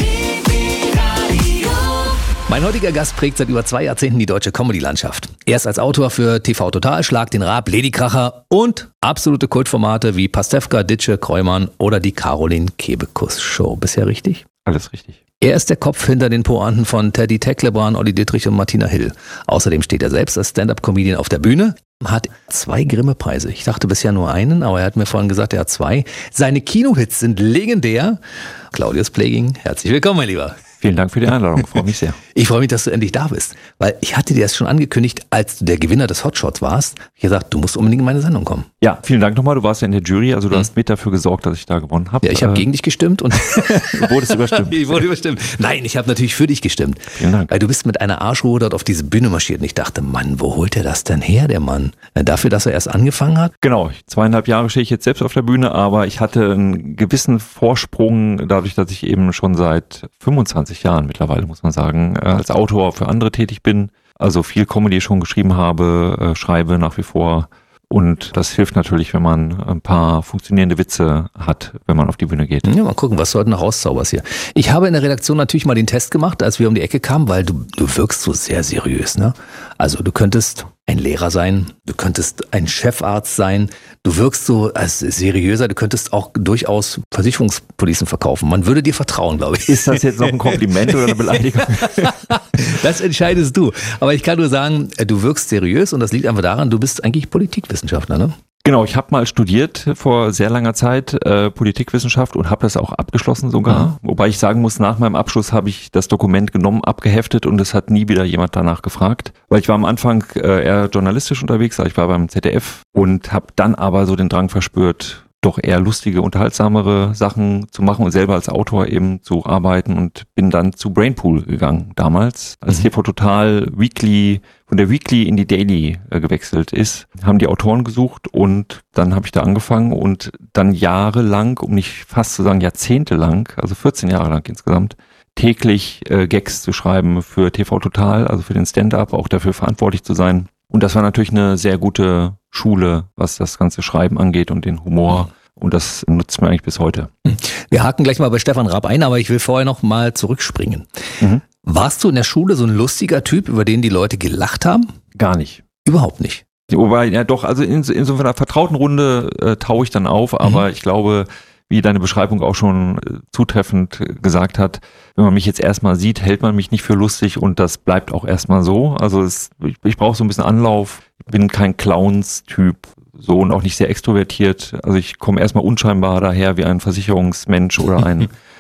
Mein heutiger Gast prägt seit über 2 Jahrzehnten die deutsche Comedy-Landschaft. Erst als Autor für TV Total, Schlag den Raab, Ladykracher und absolute Kultformate wie Pastewka, Ditsche, Kreumann oder die Caroline Kebekus Show. Bisher richtig? Alles richtig. Er ist der Kopf hinter den Pointen von Teddy Tecklebrand, Olli Dittrich und Martina Hill. Außerdem steht er selbst als Stand-Up-Comedian auf der Bühne, hat 2 Grimme-Preise. Ich dachte bisher nur einen, aber er hat mir vorhin gesagt, er hat 2. Seine Kinohits sind legendär. Claudius Pleging, herzlich willkommen, mein Lieber. Vielen Dank für die Einladung, freue mich sehr. Ich freue mich, dass du endlich da bist, weil ich hatte dir das schon angekündigt, als du der Gewinner des Hotshots warst. Ich habe gesagt, du musst unbedingt in meine Sendung kommen. Ja, vielen Dank nochmal, du warst ja in der Jury, also du hast mit dafür gesorgt, dass ich da gewonnen habe. Ja, ich habe gegen dich gestimmt und du wurdest überstimmt. Ich wurde überstimmt. Nein, ich habe natürlich für dich gestimmt. Vielen Dank. Weil du bist mit einer Arschruhe dort auf diese Bühne marschiert und ich dachte, Mann, wo holt er das denn her, der Mann? Dafür, dass er erst angefangen hat? Genau, 2,5 Jahre stehe ich jetzt selbst auf der Bühne, aber ich hatte einen gewissen Vorsprung, dadurch, dass ich eben schon seit 25 Jahren mittlerweile, muss man sagen, als Autor für andere tätig bin, also viel Comedy schon geschrieben habe, schreibe nach wie vor und das hilft natürlich, wenn man ein paar funktionierende Witze hat, wenn man auf die Bühne geht. Ja, mal gucken, was du heute noch rauszauberst hier. Ich habe in der Redaktion natürlich mal den Test gemacht, als wir um die Ecke kamen, weil du wirkst so sehr seriös, ne? Also du könntest ein Lehrer sein, du könntest ein Chefarzt sein, du wirkst so als seriöser, du könntest auch durchaus Versicherungspolicen verkaufen. Man würde dir vertrauen, glaube ich. Ist das jetzt noch ein Kompliment oder eine Beleidigung? Das entscheidest du. Aber ich kann nur sagen, du wirkst seriös und das liegt einfach daran, du bist eigentlich Politikwissenschaftler, ne? Genau, ich habe mal studiert vor sehr langer Zeit Politikwissenschaft und habe das auch abgeschlossen sogar. Wobei ich sagen muss, nach meinem Abschluss habe ich das Dokument genommen, abgeheftet und es hat nie wieder jemand danach gefragt. Weil ich war am Anfang eher journalistisch unterwegs, also ich war beim ZDF und habe dann aber so den Drang verspürt, doch eher lustige, unterhaltsamere Sachen zu machen und selber als Autor eben zu arbeiten und bin dann zu Brainpool gegangen damals, als TV Total Weekly, von der Weekly in die Daily gewechselt ist, haben die Autoren gesucht und dann habe ich da angefangen und dann jahrelang, um nicht fast zu sagen jahrzehntelang, also 14 Jahre lang insgesamt, täglich Gags zu schreiben für TV Total, also für den Stand-Up, auch dafür verantwortlich zu sein. Und das war natürlich eine sehr gute Schule, was das ganze Schreiben angeht und den Humor. Und das nutzt mir eigentlich bis heute. Wir haken gleich mal bei Stefan Raab ein, aber ich will vorher noch mal zurückspringen. Warst du in der Schule so ein lustiger Typ, über den die Leute gelacht haben? Gar nicht. Überhaupt nicht. Wobei, ja doch, also in so einer vertrauten Runde taue ich dann auf, aber ich glaube, wie deine Beschreibung auch schon zutreffend gesagt hat, wenn man mich jetzt erstmal sieht, hält man mich nicht für lustig und das bleibt auch erstmal so. Also ich brauche so ein bisschen Anlauf, bin kein Clowns-Typ, so und auch nicht sehr extrovertiert. Also ich komme erstmal unscheinbar daher wie ein Versicherungsmensch oder ein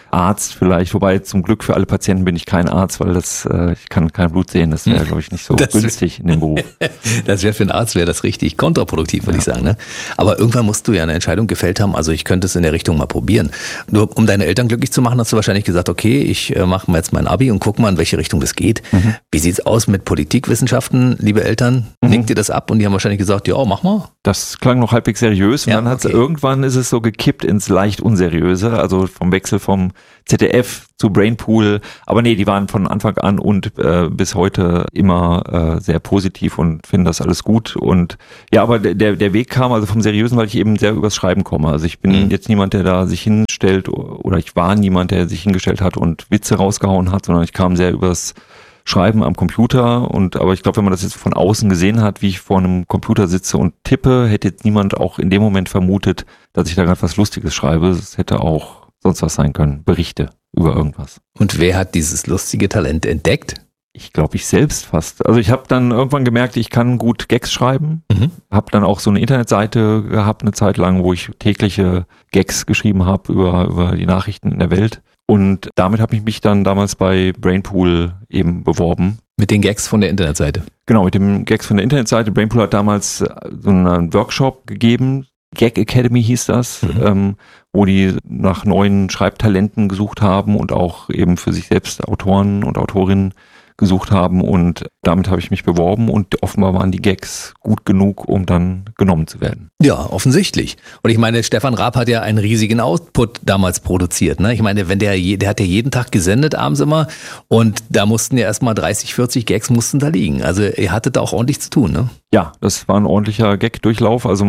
Arzt vielleicht, wobei zum Glück für alle Patienten bin ich kein Arzt, weil ich kann kein Blut sehen, das wäre, glaube ich, nicht so günstig in dem Beruf. Das wäre für einen Arzt das richtig kontraproduktiv, würde ich sagen. Ne? Aber irgendwann musst du ja eine Entscheidung gefällt haben, also ich könnte es in der Richtung mal probieren. Nur um deine Eltern glücklich zu machen, hast du wahrscheinlich gesagt, okay, ich mache mal jetzt mein Abi und guck mal, in welche Richtung das geht. Wie sieht's aus mit Politikwissenschaften, liebe Eltern? Nickt ihr das ab? Und die haben wahrscheinlich gesagt, ja, mach mal. Das klang noch halbwegs seriös und dann irgendwann ist es so gekippt ins leicht unseriöse, also vom Wechsel vom ZDF zu Brainpool, aber nee, die waren von Anfang an und bis heute immer sehr positiv und finden das alles gut und ja, aber der Weg kam also vom Seriösen, weil ich eben sehr übers Schreiben komme, also ich bin jetzt niemand, der da sich hinstellt oder ich war niemand, der sich hingestellt hat und Witze rausgehauen hat, sondern ich kam sehr übers Schreiben am Computer aber ich glaube, wenn man das jetzt von außen gesehen hat, wie ich vor einem Computer sitze und tippe, hätte jetzt niemand auch in dem Moment vermutet, dass ich da gerade was Lustiges schreibe. Es hätte auch sonst was sein können, Berichte über irgendwas. Und wer hat dieses lustige Talent entdeckt? Ich glaube, ich selbst fast. Also ich habe dann irgendwann gemerkt, ich kann gut Gags schreiben. Habe dann auch so eine Internetseite gehabt, eine Zeit lang, wo ich tägliche Gags geschrieben habe über die Nachrichten in der Welt. Und damit habe ich mich dann damals bei Brainpool eben beworben. Mit den Gags von der Internetseite? Genau, mit den Gags von der Internetseite. Brainpool hat damals so einen Workshop gegeben, Gag Academy hieß das, wo die nach neuen Schreibtalenten gesucht haben und auch eben für sich selbst Autoren und Autorinnen gesucht haben und damit habe ich mich beworben und offenbar waren die Gags gut genug, um dann genommen zu werden. Ja, offensichtlich. Und ich meine, Stefan Raab hat ja einen riesigen Output damals produziert. Ne? Ich meine, wenn der hat ja jeden Tag gesendet abends immer und da mussten ja erstmal 30, 40 Gags mussten da liegen. Also ihr hattet da auch ordentlich zu tun, ne? Ja, das war ein ordentlicher Gag-Durchlauf. Also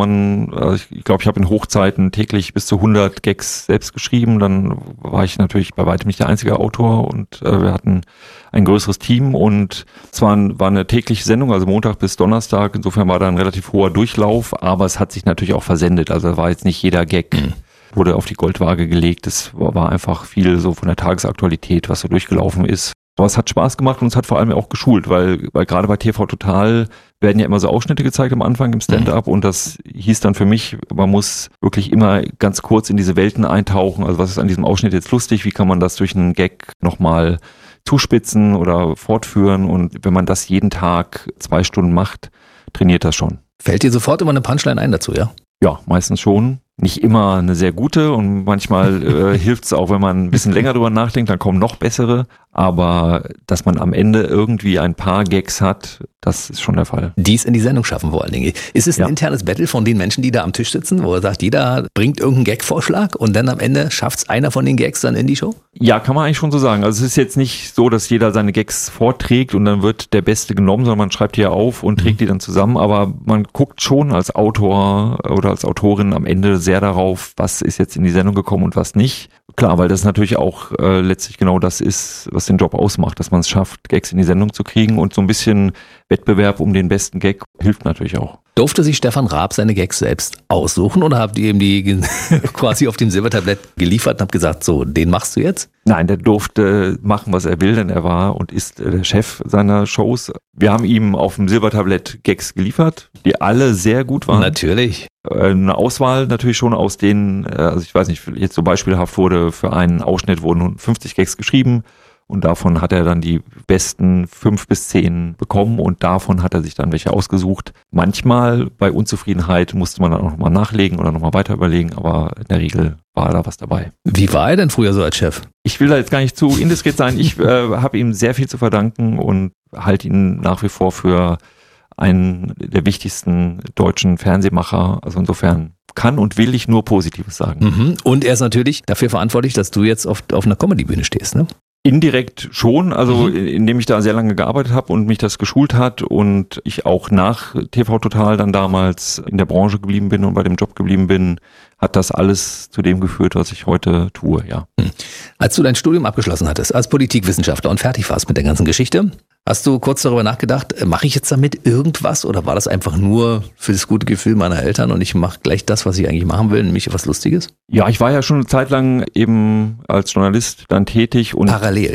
ich glaube, ich habe in Hochzeiten täglich bis zu 100 Gags selbst geschrieben. Dann war ich natürlich bei weitem nicht der einzige Autor und wir hatten ein größeres Team und es war eine tägliche Sendung, also Montag bis Donnerstag. Insofern war da ein relativ hoher Durchlauf, aber es hat sich natürlich auch versendet. Also war jetzt nicht jeder Gag wurde auf die Goldwaage gelegt. Es war einfach viel so von der Tagesaktualität, was so durchgelaufen ist. Aber es hat Spaß gemacht und es hat vor allem auch geschult, weil gerade bei TV Total werden ja immer so Ausschnitte gezeigt am Anfang im Stand-up und das hieß dann für mich, man muss wirklich immer ganz kurz in diese Welten eintauchen. Also was ist an diesem Ausschnitt jetzt lustig? Wie kann man das durch einen Gag nochmal zuspitzen oder fortführen? Und wenn man das jeden Tag 2 Stunden macht, trainiert das schon. Fällt dir sofort immer eine Punchline ein dazu, ja? Ja, meistens schon. Nicht immer eine sehr gute und manchmal hilft es auch, wenn man ein bisschen länger drüber nachdenkt, dann kommen noch bessere. Aber dass man am Ende irgendwie ein paar Gags hat, das ist schon der Fall. Die es in die Sendung schaffen vor allen Dingen. Ist es ein internes Battle von den Menschen, die da am Tisch sitzen, wo er sagt, jeder bringt irgendeinen Gag-Vorschlag und dann am Ende schafft es einer von den Gags dann in die Show? Ja, kann man eigentlich schon so sagen. Also es ist jetzt nicht so, dass jeder seine Gags vorträgt und dann wird der Beste genommen, sondern man schreibt die ja auf und trägt die dann zusammen. Aber man guckt schon als Autor oder als Autorin am Ende sehr darauf, was ist jetzt in die Sendung gekommen und was nicht. Klar, weil das natürlich auch letztlich genau das ist, was den Job ausmacht, dass man es schafft, Gags in die Sendung zu kriegen und so ein bisschen Wettbewerb um den besten Gag hilft natürlich auch. Durfte sich Stefan Raab seine Gags selbst aussuchen oder habt ihr ihm die quasi auf dem Silbertablett geliefert und habt gesagt, so, den machst du jetzt? Nein, der durfte machen, was er will, denn er war und ist der Chef seiner Shows. Wir haben ihm auf dem Silbertablett Gags geliefert, die alle sehr gut waren. Natürlich. Eine Auswahl natürlich schon aus denen, also ich weiß nicht, jetzt so beispielhaft wurde für einen Ausschnitt wurden 50 Gags geschrieben. Und davon hat er dann die besten 5 bis 10 bekommen und davon hat er sich dann welche ausgesucht. Manchmal bei Unzufriedenheit musste man dann auch nochmal nachlegen oder nochmal weiter überlegen, aber in der Regel war da was dabei. Wie war er denn früher so als Chef? Ich will da jetzt gar nicht zu indiskret sein. Ich habe ihm sehr viel zu verdanken und halte ihn nach wie vor für einen der wichtigsten deutschen Fernsehmacher. Also insofern kann und will ich nur Positives sagen. Und er ist natürlich dafür verantwortlich, dass du jetzt auf einer Comedy-Bühne stehst, ne? Indirekt schon, also indem ich da sehr lange gearbeitet habe und mich das geschult hat und ich auch nach TV Total dann damals in der Branche geblieben bin und bei dem Job geblieben bin, hat das alles zu dem geführt, was ich heute tue, ja. Als du dein Studium abgeschlossen hattest, als Politikwissenschaftler und fertig warst mit der ganzen Geschichte, hast du kurz darüber nachgedacht, mache ich jetzt damit irgendwas oder war das einfach nur für das gute Gefühl meiner Eltern und ich mache gleich das, was ich eigentlich machen will, nämlich was Lustiges? Ja, ich war ja schon eine Zeit lang eben als Journalist dann tätig. Und parallel, ja?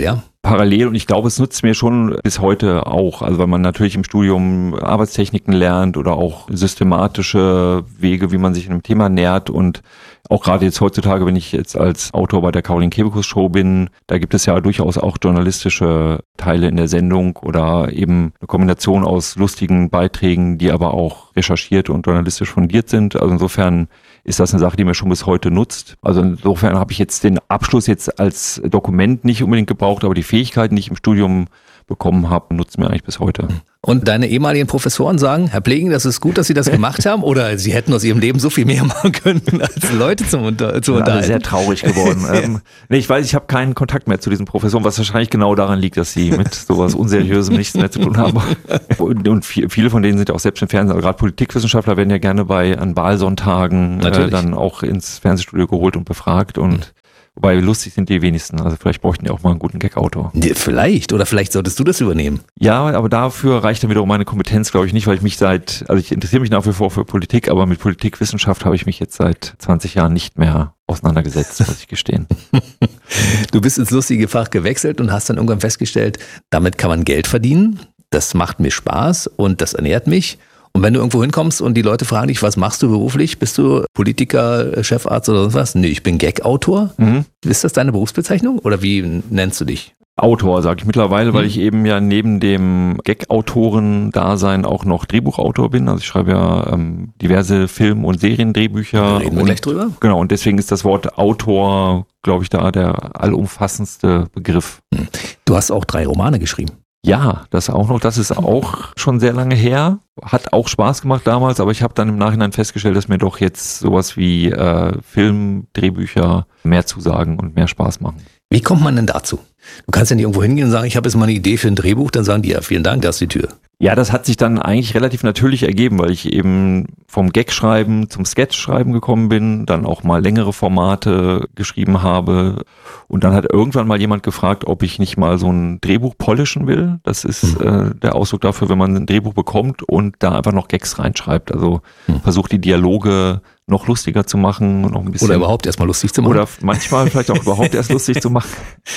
parallel und ich glaube, es nutzt mir schon bis heute auch. Also weil man natürlich im Studium Arbeitstechniken lernt oder auch systematische Wege, wie man sich einem Thema nähert und auch gerade jetzt heutzutage, wenn ich jetzt als Autor bei der Caroline Kebekus Show bin, da gibt es ja durchaus auch journalistische Teile in der Sendung oder eben eine Kombination aus lustigen Beiträgen, die aber auch recherchiert und journalistisch fundiert sind. Also insofern ist das eine Sache, die mir schon bis heute nutzt. Also insofern habe ich jetzt den Abschluss jetzt als Dokument nicht unbedingt gebraucht, aber die Fähigkeiten, die ich im Studium bekommen habe, nutzen mir eigentlich bis heute. Und deine ehemaligen Professoren sagen, Herr Plegen, das ist gut, dass Sie das gemacht haben, oder Sie hätten aus Ihrem Leben so viel mehr machen können, als Leute zu unterhalten? Alle sehr traurig geworden. Nee, ich weiß, ich habe keinen Kontakt mehr zu diesen Professoren, was wahrscheinlich genau daran liegt, dass sie mit sowas Unseriösem nichts mehr zu tun haben. Und viele von denen sind ja auch selbst im Fernsehen, also gerade Politikwissenschaftler werden ja gerne an Wahlsonntagen dann auch ins Fernsehstudio geholt und befragt und wobei lustig sind die wenigsten. Also vielleicht bräuchten die auch mal einen guten Gag-Autor. Vielleicht. Oder vielleicht solltest du das übernehmen. Ja, aber dafür reicht dann wiederum meine Kompetenz, glaube ich, nicht, weil ich interessiere mich nach wie vor für Politik, aber mit Politikwissenschaft habe ich mich jetzt seit 20 Jahren nicht mehr auseinandergesetzt, muss ich gestehen. Du bist ins lustige Fach gewechselt und hast dann irgendwann festgestellt, damit kann man Geld verdienen. Das macht mir Spaß und das ernährt mich. Und wenn du irgendwo hinkommst und die Leute fragen dich, was machst du beruflich? Bist du Politiker, Chefarzt oder sonst was? Nee, ich bin Gag-Autor. Mhm. Ist das deine Berufsbezeichnung oder wie nennst du dich? Autor, sage ich mittlerweile, weil ich eben ja neben dem Gag-Autoren-Dasein auch noch Drehbuchautor bin. Also ich schreibe ja diverse Film- und Seriendrehbücher. Da reden wir gleich drüber. Genau, und deswegen ist das Wort Autor, glaube ich, da der allumfassendste Begriff. Du hast auch 3 Romane geschrieben. Ja, das auch noch. Das ist auch schon sehr lange her. Hat auch Spaß gemacht damals, aber ich habe dann im Nachhinein festgestellt, dass mir doch jetzt sowas wie Film, Drehbücher mehr zusagen und mehr Spaß machen. Wie kommt man denn dazu? Du kannst ja nicht irgendwo hingehen und sagen, ich habe jetzt mal eine Idee für ein Drehbuch, dann sagen die, ja, vielen Dank, da ist die Tür. Ja, das hat sich dann eigentlich relativ natürlich ergeben, weil ich eben vom Gag-Schreiben zum Sketch-Schreiben gekommen bin, dann auch mal längere Formate geschrieben habe und dann hat irgendwann mal jemand gefragt, ob ich nicht mal so ein Drehbuch polischen will. Das ist der Ausdruck dafür, wenn man ein Drehbuch bekommt und da einfach noch Gags reinschreibt. Also versucht die Dialoge noch lustiger zu machen, noch ein bisschen. Oder überhaupt erstmal lustig zu machen. Oder manchmal vielleicht auch überhaupt erst lustig zu machen.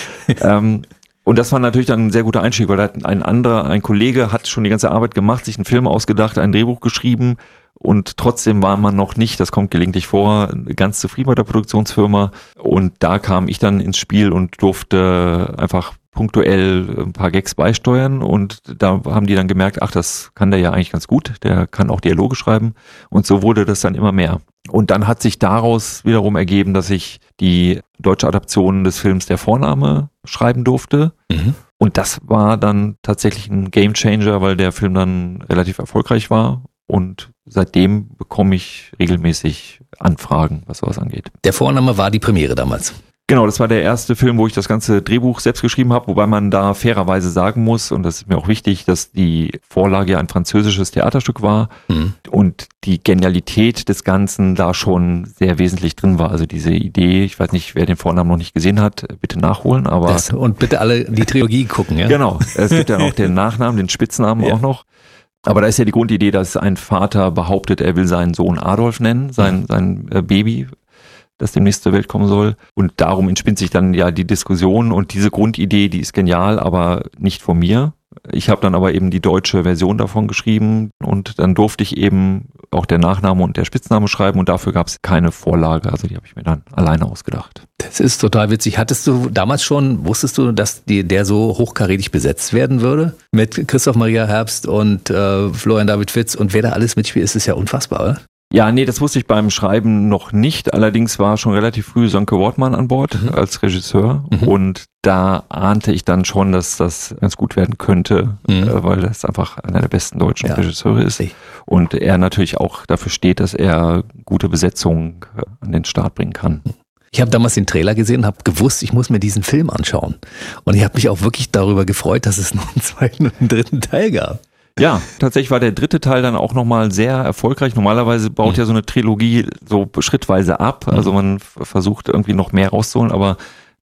Und das war natürlich dann ein sehr guter Einstieg, weil ein Kollege hat schon die ganze Arbeit gemacht, sich einen Film ausgedacht, ein Drehbuch geschrieben und trotzdem war man noch nicht, das kommt gelegentlich vor, ganz zufrieden mit der Produktionsfirma und da kam ich dann ins Spiel und durfte einfach punktuell ein paar Gags beisteuern und da haben die dann gemerkt, ach, das kann der ja eigentlich ganz gut, der kann auch Dialoge schreiben und so wurde das dann immer mehr. Und dann hat sich daraus wiederum ergeben, dass ich die deutsche Adaption des Films Der Vorname schreiben durfte. Mhm. Und das war dann tatsächlich ein Gamechanger, weil der Film dann relativ erfolgreich war. Und seitdem bekomme ich regelmäßig Anfragen, was sowas angeht. Der Vorname war die Premiere damals. Genau, das war der erste Film, wo ich das ganze Drehbuch selbst geschrieben habe, wobei man da fairerweise sagen muss, und das ist mir auch wichtig, dass die Vorlage ja ein französisches Theaterstück war und die Genialität des Ganzen da schon sehr wesentlich drin war. Also diese Idee, ich weiß nicht, wer den Vornamen noch nicht gesehen hat, bitte nachholen. Aber und bitte alle die Trilogie gucken. Ja? Genau, es gibt ja noch den Nachnamen, den Spitznamen auch noch. Aber da ist ja die Grundidee, dass ein Vater behauptet, er will seinen Sohn Adolf nennen, sein Baby, das demnächst zur Welt kommen soll. Und darum entspinnt sich dann ja die Diskussion und diese Grundidee, die ist genial, aber nicht von mir. Ich habe dann aber eben die deutsche Version davon geschrieben und dann durfte ich eben auch der Nachname und der Spitzname schreiben und dafür gab es keine Vorlage, also die habe ich mir dann alleine ausgedacht. Das ist total witzig. Hattest du damals schon, wusstest du, dass der so hochkarätig besetzt werden würde? Mit Christoph Maria Herbst und Florian David Fitz und wer da alles mitspielt, ist es ja unfassbar, oder? Ja, nee, das wusste ich beim Schreiben noch nicht. Allerdings war schon relativ früh Sönke Wortmann an Bord als Regisseur und da ahnte ich dann schon, dass das ganz gut werden könnte, weil das einfach einer der besten deutschen Regisseure ist und er natürlich auch dafür steht, dass er gute Besetzungen an den Start bringen kann. Ich habe damals den Trailer gesehen und habe gewusst, ich muss mir diesen Film anschauen und ich habe mich auch wirklich darüber gefreut, dass es noch einen zweiten und einen dritten Teil gab. Ja, tatsächlich war der dritte Teil dann auch nochmal sehr erfolgreich. Normalerweise baut ja so eine Trilogie so schrittweise ab. Also man versucht irgendwie noch mehr rauszuholen, aber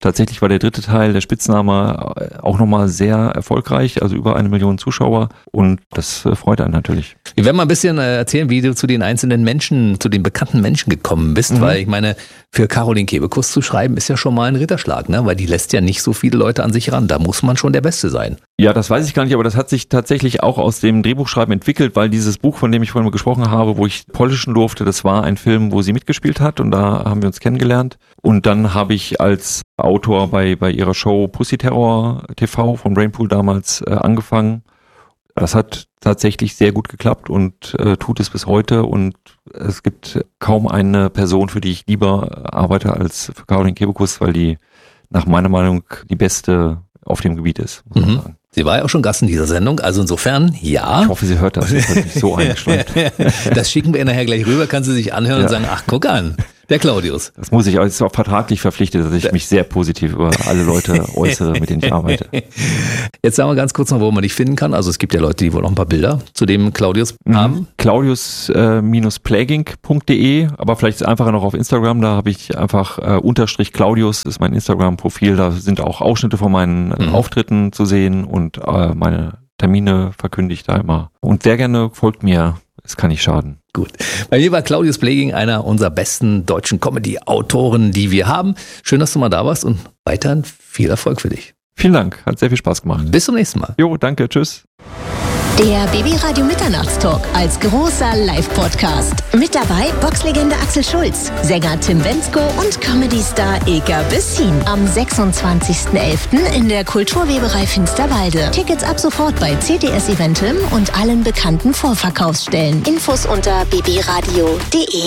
tatsächlich war der dritte Teil, der Spitzname, auch nochmal sehr erfolgreich, also über 1 Million Zuschauer und das freut einen natürlich. Wir werden mal ein bisschen erzählen, wie du zu den einzelnen Menschen, zu den bekannten Menschen gekommen bist, weil ich meine, für Caroline Kebekus zu schreiben ist ja schon mal ein Ritterschlag, ne? Weil die lässt ja nicht so viele Leute an sich ran, da muss man schon der Beste sein. Ja, das weiß ich gar nicht, aber das hat sich tatsächlich auch aus dem Drehbuchschreiben entwickelt, weil dieses Buch, von dem ich vorhin gesprochen habe, wo ich polischen durfte, das war ein Film, wo sie mitgespielt hat und da haben wir uns kennengelernt. Und dann habe ich als Autor bei ihrer Show Pussy Terror TV von Brainpool damals angefangen. Das hat tatsächlich sehr gut geklappt und tut es bis heute und es gibt kaum eine Person, für die ich lieber arbeite als für Caroline Kebekus, weil die nach meiner Meinung die beste auf dem Gebiet ist, muss man sagen. Sie war ja auch schon Gast in dieser Sendung, also insofern, ja. Ich hoffe, sie hört das. Das hat mich so eingeschränkt. Das schicken wir ihr nachher gleich rüber, kann sie sich anhören und sagen, ach, guck an, der Claudius. Das muss ich, aber es ist auch vertraglich verpflichtet, dass ich mich sehr positiv über alle Leute äußere, mit denen ich arbeite. Jetzt sagen wir ganz kurz noch, wo man dich finden kann. Also es gibt ja Leute, die wohl noch ein paar Bilder zu dem Claudius haben. Claudius-plagging.de, aber vielleicht ist es einfacher noch auf Instagram, da habe ich einfach _ Claudius, ist mein Instagram-Profil, da sind auch Ausschnitte von meinen Auftritten zu sehen und meine Termine verkündige ich da immer. Und sehr gerne folgt mir, es kann nicht schaden. Gut. Bei mir war Claudius Plagging einer unserer besten deutschen Comedy-Autoren, die wir haben. Schön, dass du mal da warst und weiterhin viel Erfolg für dich. Vielen Dank, hat sehr viel Spaß gemacht. Bis zum nächsten Mal. Jo, danke, tschüss. Der BB-Radio Mitternachtstalk als großer Live-Podcast. Mit dabei Boxlegende Axel Schulz, Sänger Tim Bendzko und Comedy-Star Ilka Bessin. Am 26.11. in der Kulturweberei Finsterwalde. Tickets ab sofort bei CTS Eventim und allen bekannten Vorverkaufsstellen. Infos unter bbradio.de.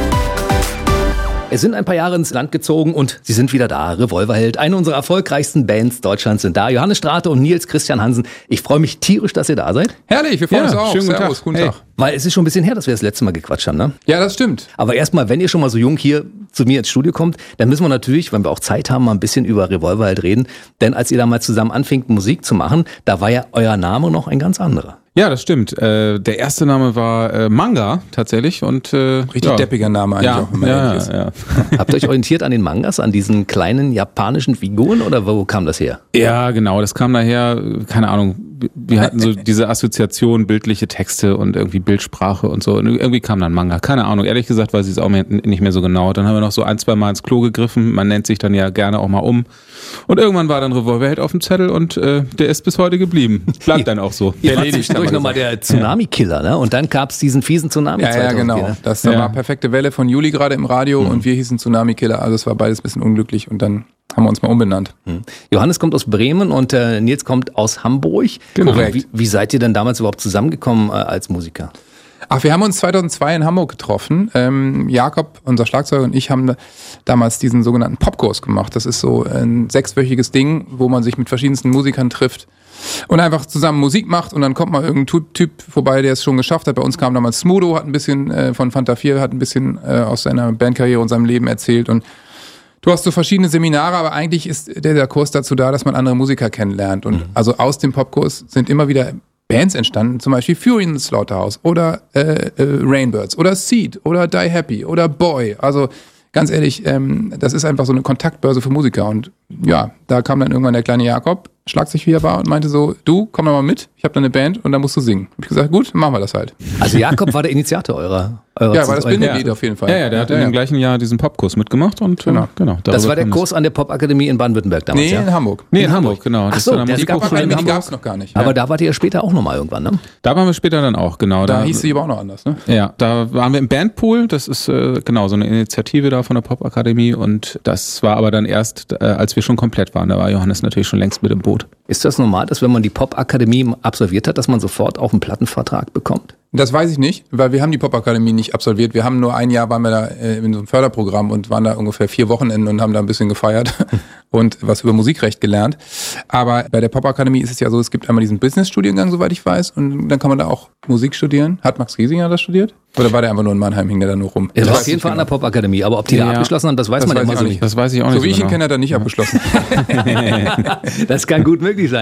Es sind ein paar Jahre ins Land gezogen und sie sind wieder da. Revolverheld, eine unserer erfolgreichsten Bands Deutschlands sind da. Johannes Strate und Nils Christian Hansen. Ich freue mich tierisch, dass ihr da seid. Herrlich, wir freuen uns auch. Schönen Servus, guten Tag. Weil es ist schon ein bisschen her, dass wir das letzte Mal gequatscht haben, ne? Ja, das stimmt. Aber erstmal, wenn ihr schon mal so jung hier zu mir ins Studio kommt, dann müssen wir natürlich, wenn wir auch Zeit haben, mal ein bisschen über Revolverheld reden. Denn als ihr da mal zusammen anfingt, Musik zu machen, da war ja euer Name noch ein ganz anderer. Ja, das stimmt. Der erste Name war Manga tatsächlich und richtig deppiger Name eigentlich auch, wenn man ehrlich ist. Ja. Habt ihr euch orientiert an den Mangas, an diesen kleinen japanischen Figuren oder wo kam das her? Ja, genau, das kam daher, keine Ahnung, wir hatten so diese Assoziation, bildliche Texte und irgendwie Bildsprache und so. Und irgendwie kam dann Manga. Keine Ahnung, ehrlich gesagt weiß ich es auch nicht mehr so genau. Dann haben wir noch so 1-2 Mal ins Klo gegriffen. Man nennt sich dann ja gerne auch mal um. Und irgendwann war dann Revolverheld auf dem Zettel und der ist bis heute geblieben. Bleibt dann auch so. Ihr wart zwischendurch nochmal der Tsunami-Killer, ne? Und dann gab's diesen fiesen Tsunami. Ja, genau. Ne? Das war Perfekte Welle von Juli gerade im Radio und wir hießen Tsunami-Killer. Also es war beides ein bisschen unglücklich und dann haben wir uns mal umbenannt. Johannes kommt aus Bremen und Nils kommt aus Hamburg. Genau. Korrekt. Wie seid ihr denn damals überhaupt zusammengekommen als Musiker? Ach, wir haben uns 2002 in Hamburg getroffen. Jakob, unser Schlagzeuger, und ich haben damals diesen sogenannten Popkurs gemacht. Das ist so ein 6-wöchiges Ding, wo man sich mit verschiedensten Musikern trifft und einfach zusammen Musik macht und dann kommt mal irgendein Typ vorbei, der es schon geschafft hat. Bei uns kam damals Smudo, hat ein bisschen von Fanta 4, hat ein bisschen aus seiner Bandkarriere und seinem Leben erzählt und du hast so verschiedene Seminare, aber eigentlich ist der Kurs dazu da, dass man andere Musiker kennenlernt. Und also aus dem Popkurs sind immer wieder Bands entstanden, zum Beispiel Fury in the Slaughterhouse oder Rainbirds oder Seed oder Die Happy oder Boy. Also ganz ehrlich, das ist einfach so eine Kontaktbörse für Musiker. Und ja, da kam dann irgendwann der kleine Jakob, Schlagzeug wieder war und meinte so, du, komm doch mal mit, ich habe da eine Band und da musst du singen. Hab ich gesagt, gut, machen wir das halt. Also Jakob war der Initiator eurer ja, war das Bindeglied auf jeden Fall. Ja, der hat in dem gleichen Jahr diesen Popkurs mitgemacht und genau. Das war der Kurs an der Popakademie in Baden-Württemberg damals, in Hamburg. In Hamburg, genau. Ach so, die Popakademie gab es noch gar nicht. Aber da wart ihr später auch nochmal irgendwann, ne? Da waren wir später dann auch, genau. Da hieß sie aber auch noch anders, ne? Ja, da waren wir im Bandpool, das ist genau so eine Initiative da von der Popakademie und das war aber dann erst, als wir schon komplett waren, da war Johannes natürlich schon längst mit im Boot. Ist das normal, dass wenn man die Popakademie absolviert hat, dass man sofort auch einen Plattenvertrag bekommt? Das weiß ich nicht, weil wir haben die Popakademie nicht absolviert. Wir haben nur ein Jahr, waren wir da in so einem Förderprogramm und waren da ungefähr 4 Wochenenden und haben da ein bisschen gefeiert und was über Musikrecht gelernt. Aber bei der Popakademie ist es ja so, es gibt einmal diesen Business-Studiengang, soweit ich weiß, und dann kann man da auch Musik studieren. Hat Max Giesinger das studiert? Oder war der einfach nur in Mannheim, hing der da nur rum? Er war auf jeden Fall an der Popakademie, aber ob die da abgeschlossen haben, das weiß man so nicht. Das weiß ich auch nicht. So wie ich ihn kenne, hat er nicht abgeschlossen. Das kann gut möglich sein. Ja.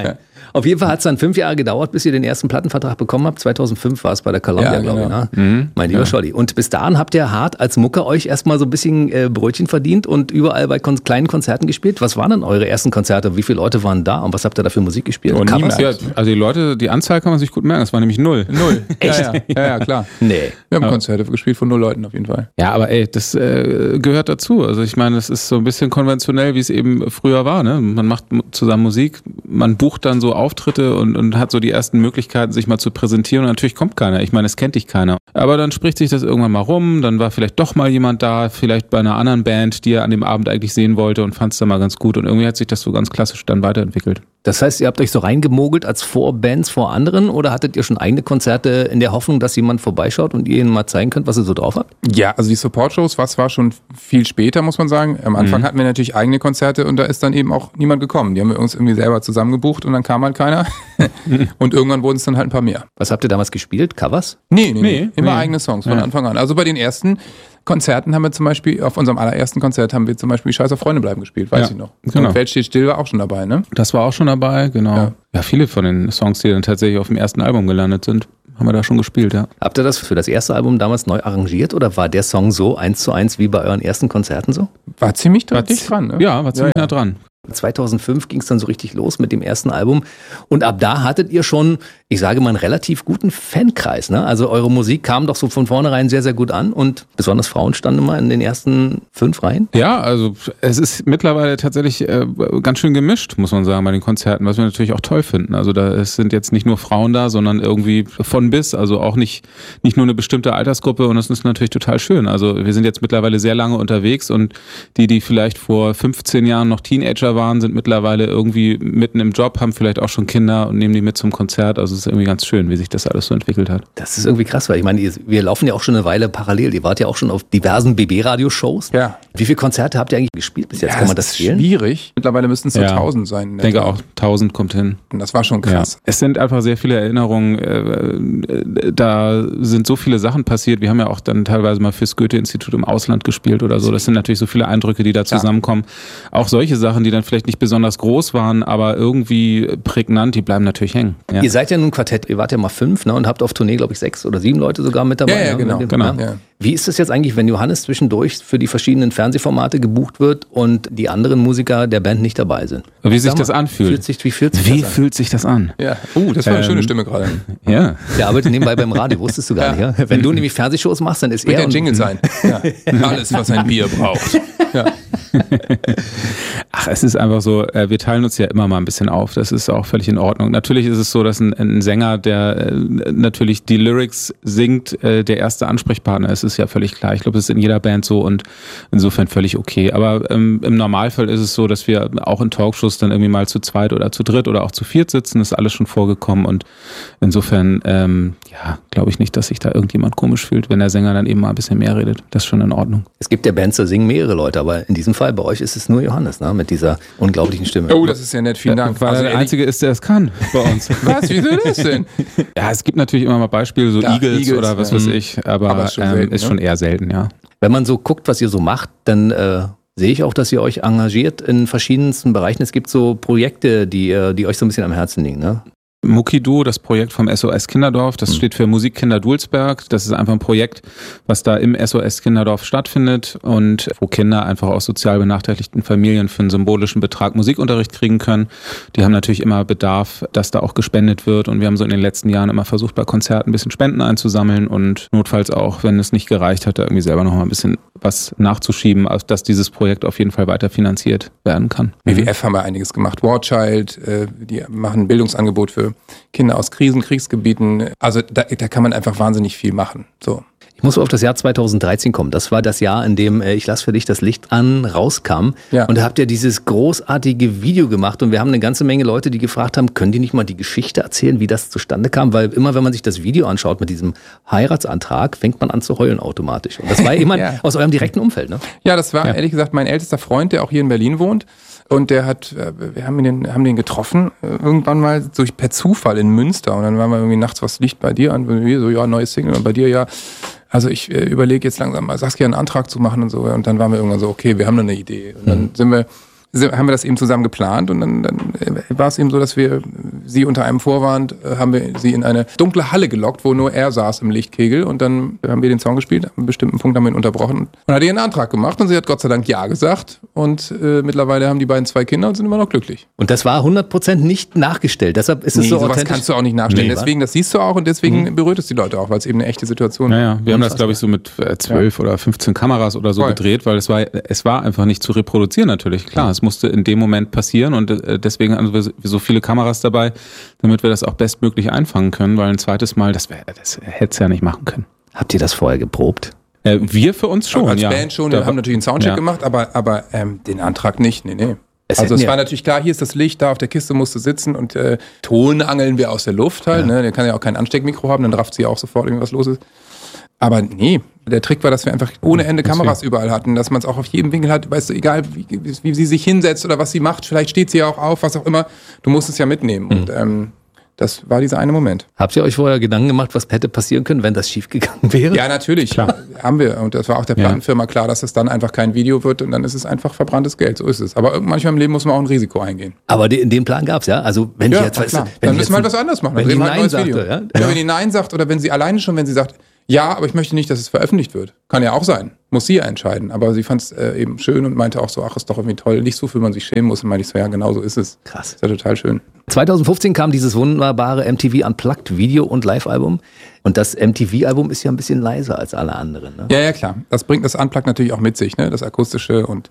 Auf jeden Fall hat es dann 5 Jahre gedauert, bis ihr den ersten Plattenvertrag bekommen habt. 2005 war es bei der Columbia, glaube ich. Ne? Mein lieber Scholli. Und bis dahin habt ihr hart als Mucke euch erstmal so ein bisschen Brötchen verdient und überall bei kleinen Konzerten gespielt. Was waren denn eure ersten Konzerte? Wie viele Leute waren da und was habt ihr da für Musik gespielt? Also die Leute, die Anzahl kann man sich gut merken, das war nämlich 0. 0. Echt? Ja, klar. Nee. Wir haben Konzerte gespielt von 0 Leuten auf jeden Fall. Ja, aber das gehört dazu. Also ich meine, es ist so ein bisschen konventionell, wie es eben früher war. Ne? Man macht zusammen Musik, man bucht dann so Auftritte und hat so die ersten Möglichkeiten, sich mal zu präsentieren und natürlich kommt keiner. Ich meine, es kennt dich keiner. Aber dann spricht sich das irgendwann mal rum, dann war vielleicht doch mal jemand da, vielleicht bei einer anderen Band, die er an dem Abend eigentlich sehen wollte und fand es dann mal ganz gut und irgendwie hat sich das so ganz klassisch dann weiterentwickelt. Das heißt, ihr habt euch so reingemogelt als Vorbands vor anderen oder hattet ihr schon eigene Konzerte in der Hoffnung, dass jemand vorbeischaut und ihr ihnen mal zeigen könnt, was ihr so drauf habt? Ja, also die Support-Shows, was war schon viel später, muss man sagen. Am Anfang hatten wir natürlich eigene Konzerte und da ist dann eben auch niemand gekommen. Die haben wir uns irgendwie selber zusammengebucht und dann kam halt keiner. Und irgendwann wurden es dann halt ein paar mehr. Was habt ihr damals gespielt? Covers? Nee. Immer eigene Songs von Anfang an. Also bei den ersten Konzerten haben wir zum Beispiel, auf unserem allerersten Konzert haben wir zum Beispiel Scheiß auf Freunde bleiben gespielt, weiß ich noch. Genau. Und Welt steht still war auch schon dabei, ne? Das war auch schon dabei, genau. Ja, viele von den Songs, die dann tatsächlich auf dem ersten Album gelandet sind, haben wir da schon gespielt, ja. Habt ihr das für das erste Album damals neu arrangiert oder war der Song so 1:1 wie bei euren ersten Konzerten so? War ziemlich dicht dran, ne? Ja, war ziemlich nah dran. 2005 ging es dann so richtig los mit dem ersten Album und ab da hattet ihr schon, ich sage mal, einen relativ guten Fankreis, ne? Also eure Musik kam doch so von vornherein sehr, sehr gut an und besonders Frauen standen immer in den ersten 5 Reihen. Ja, also es ist mittlerweile tatsächlich ganz schön gemischt, muss man sagen, bei den Konzerten, was wir natürlich auch toll finden. Also es sind jetzt nicht nur Frauen da, sondern irgendwie von bis, also auch nicht nur eine bestimmte Altersgruppe und das ist natürlich total schön. Also wir sind jetzt mittlerweile sehr lange unterwegs und die vielleicht vor 15 Jahren noch Teenager waren, sind mittlerweile irgendwie mitten im Job, haben vielleicht auch schon Kinder und nehmen die mit zum Konzert. Also es ist irgendwie ganz schön, wie sich das alles so entwickelt hat. Das ist irgendwie krass, weil ich meine, wir laufen ja auch schon eine Weile parallel. Ihr wart ja auch schon auf diversen BB-Radio-Shows. Ja. Wie viele Konzerte habt ihr eigentlich gespielt bis jetzt? Kann man das zählen? Schwierig. Mittlerweile müssten es so 1000 sein. Ich denke auch, 1000 kommt hin. Und das war schon krass. Ja. Es sind einfach sehr viele Erinnerungen. Da sind so viele Sachen passiert. Wir haben ja auch dann teilweise mal fürs Goethe-Institut im Ausland gespielt oder so. Das sind natürlich so viele Eindrücke, die da zusammenkommen. Auch solche Sachen, die dann vielleicht nicht besonders groß waren, aber irgendwie prägnant, die bleiben natürlich hängen. Ja. Ihr seid ja nun ein Quartett, ihr wart ja mal 5, ne, und habt auf Tournee, glaube ich, 6 oder 7 Leute sogar mit dabei. Ja, genau. Ja. Wie ist es jetzt eigentlich, wenn Johannes zwischendurch für die verschiedenen Fernsehformate gebucht wird und die anderen Musiker der Band nicht dabei sind? Wie sich das anfühlt? Wie fühlt sich das an? Ja. Das war eine schöne Stimme gerade. Ja. Der arbeitet nebenbei beim Radio, wusstest du gar nicht. Ja? Wenn du nämlich Fernsehshows machst, dann ist er der Jingle sein. Ja. Alles, was ein Bier braucht. Ja. Ach, es ist einfach so, wir teilen uns ja immer mal ein bisschen auf. Das ist auch völlig in Ordnung. Natürlich ist es so, dass ein Sänger, der natürlich die Lyrics singt, der erste Ansprechpartner ist. Ist ja völlig klar. Ich glaube, das ist in jeder Band so und insofern völlig okay. Aber im Normalfall ist es so, dass wir auch in Talkshows dann irgendwie mal zu zweit oder zu dritt oder auch zu viert sitzen. Das ist alles schon vorgekommen und insofern, glaube ich nicht, dass sich da irgendjemand komisch fühlt, wenn der Sänger dann eben mal ein bisschen mehr redet. Das ist schon in Ordnung. Es gibt ja Bands, da singen mehrere Leute, aber in diesem Fall bei euch ist es nur Johannes, ne? Mit dieser unglaublichen Stimme. Oh, das ist ja nett, vielen Dank. Weil er der Einzige ist, der es kann bei uns. Was, wieso das denn? Ja, es gibt natürlich immer mal Beispiele, so Eagles oder was weiß ich, aber ist schon eher selten, ja. Wenn man so guckt, was ihr so macht, dann sehe ich auch, dass ihr euch engagiert in verschiedensten Bereichen. Es gibt so Projekte, die euch so ein bisschen am Herzen liegen, ne? Mukido, das Projekt vom SOS Kinderdorf, das steht für Musikkinder Dulsberg. Das ist einfach ein Projekt, was da im SOS Kinderdorf stattfindet und wo Kinder einfach aus sozial benachteiligten Familien für einen symbolischen Betrag Musikunterricht kriegen können. Die haben natürlich immer Bedarf, dass da auch gespendet wird und wir haben so in den letzten Jahren immer versucht, bei Konzerten ein bisschen Spenden einzusammeln und notfalls auch, wenn es nicht gereicht hat, da irgendwie selber noch mal ein bisschen was nachzuschieben, dass dieses Projekt auf jeden Fall weiter finanziert werden kann. WWF haben wir einiges gemacht. War Child, die machen ein Bildungsangebot für Kinder aus Kriegsgebieten. Also da kann man einfach wahnsinnig viel machen. So. Ich muss auf das Jahr 2013 kommen. Das war das Jahr, in dem Ich lass für dich das Licht an rauskam. Ja. Und da habt ihr dieses großartige Video gemacht und wir haben eine ganze Menge Leute, die gefragt haben, können die nicht mal die Geschichte erzählen, wie das zustande kam? Weil immer, wenn man sich das Video anschaut mit diesem Heiratsantrag, fängt man an zu heulen automatisch. Und das war jemand aus eurem direkten Umfeld, ne? Ja, das war ehrlich gesagt mein ältester Freund, der auch hier in Berlin wohnt. Und wir haben den getroffen, irgendwann mal per Zufall in Münster. Und dann waren wir irgendwie nachts, was liegt bei dir an? Und wir so, ja, neues Single. Und bei dir, ja. Also ich überlege jetzt langsam mal Saskia einen Antrag zu machen und so. Und dann waren wir irgendwann so, okay, wir haben eine Idee. Und dann haben wir das eben zusammen geplant. Und dann war es eben so, dass wir sie unter einem Vorwand, haben wir sie in eine dunkle Halle gelockt, wo nur er saß im Lichtkegel und dann haben wir den Song gespielt, an einem bestimmten Punkt haben wir ihn unterbrochen und hat ihren Antrag gemacht und sie hat Gott sei Dank Ja gesagt und mittlerweile haben die beiden 2 Kinder und sind immer noch glücklich. Und das war 100% nicht nachgestellt, deshalb ist es so sowas authentisch. kannst du auch nicht nachstellen, deswegen, das siehst du auch und deswegen berührt es die Leute auch, weil es eben eine echte Situation ist. Ja, wir haben das, glaube ich, so mit 12 oder 15 Kameras oder so gedreht, weil es war einfach nicht zu reproduzieren natürlich. Klar, es musste in dem Moment passieren und deswegen haben wir so viele Kameras dabei, damit wir das auch bestmöglich einfangen können, weil ein zweites Mal, das hätte es ja nicht machen können. Habt ihr das vorher geprobt? Wir für uns schon, als Band schon, wir haben natürlich einen Soundcheck gemacht, aber den Antrag nicht, nee. Also es war natürlich klar, hier ist das Licht, da auf der Kiste musst du sitzen und Ton angeln wir aus der Luft halt, ne? Der kann ja auch kein Ansteckmikro haben, dann rafft sie auch sofort irgendwas los ist. Aber nee, der Trick war, dass wir einfach ohne Ende Kameras überall hatten, dass man es auch auf jedem Winkel hat, weißt du, egal wie sie sich hinsetzt oder was sie macht, vielleicht steht sie ja auch auf, was auch immer, du musst es ja mitnehmen und das war dieser eine Moment. Habt ihr euch vorher Gedanken gemacht, was hätte passieren können, wenn das schiefgegangen wäre? Ja, natürlich. Klar. Haben wir. Und das war auch der Plattenfirma klar, dass es dann einfach kein Video wird und dann ist es einfach verbranntes Geld. So ist es. Aber manchmal im Leben muss man auch ein Risiko eingehen. Aber den Plan gab's ja? Also wenn ich jetzt... Klar. Dann müssen wir halt was anderes machen. Wenn die Nein sagte, ja? Wenn die Nein sagt oder wenn sie alleine schon, wenn sie sagt, ja, aber ich möchte nicht, dass es veröffentlicht wird. Kann ja auch sein. Muss sie ja entscheiden. Aber sie fand es eben schön und meinte auch so, ach, ist doch irgendwie toll. Nicht so, für man sich schämen muss. Und meinte ich so, ja, genau so ist es. Krass. Ist ja total schön. 2015 kam dieses wunderbare MTV Unplugged Video- und Live-Album. Und das MTV-Album ist ja ein bisschen leiser als alle anderen. Ne? Ja, klar. Das bringt das Unplugged natürlich auch mit sich, ne? Das Akustische. Und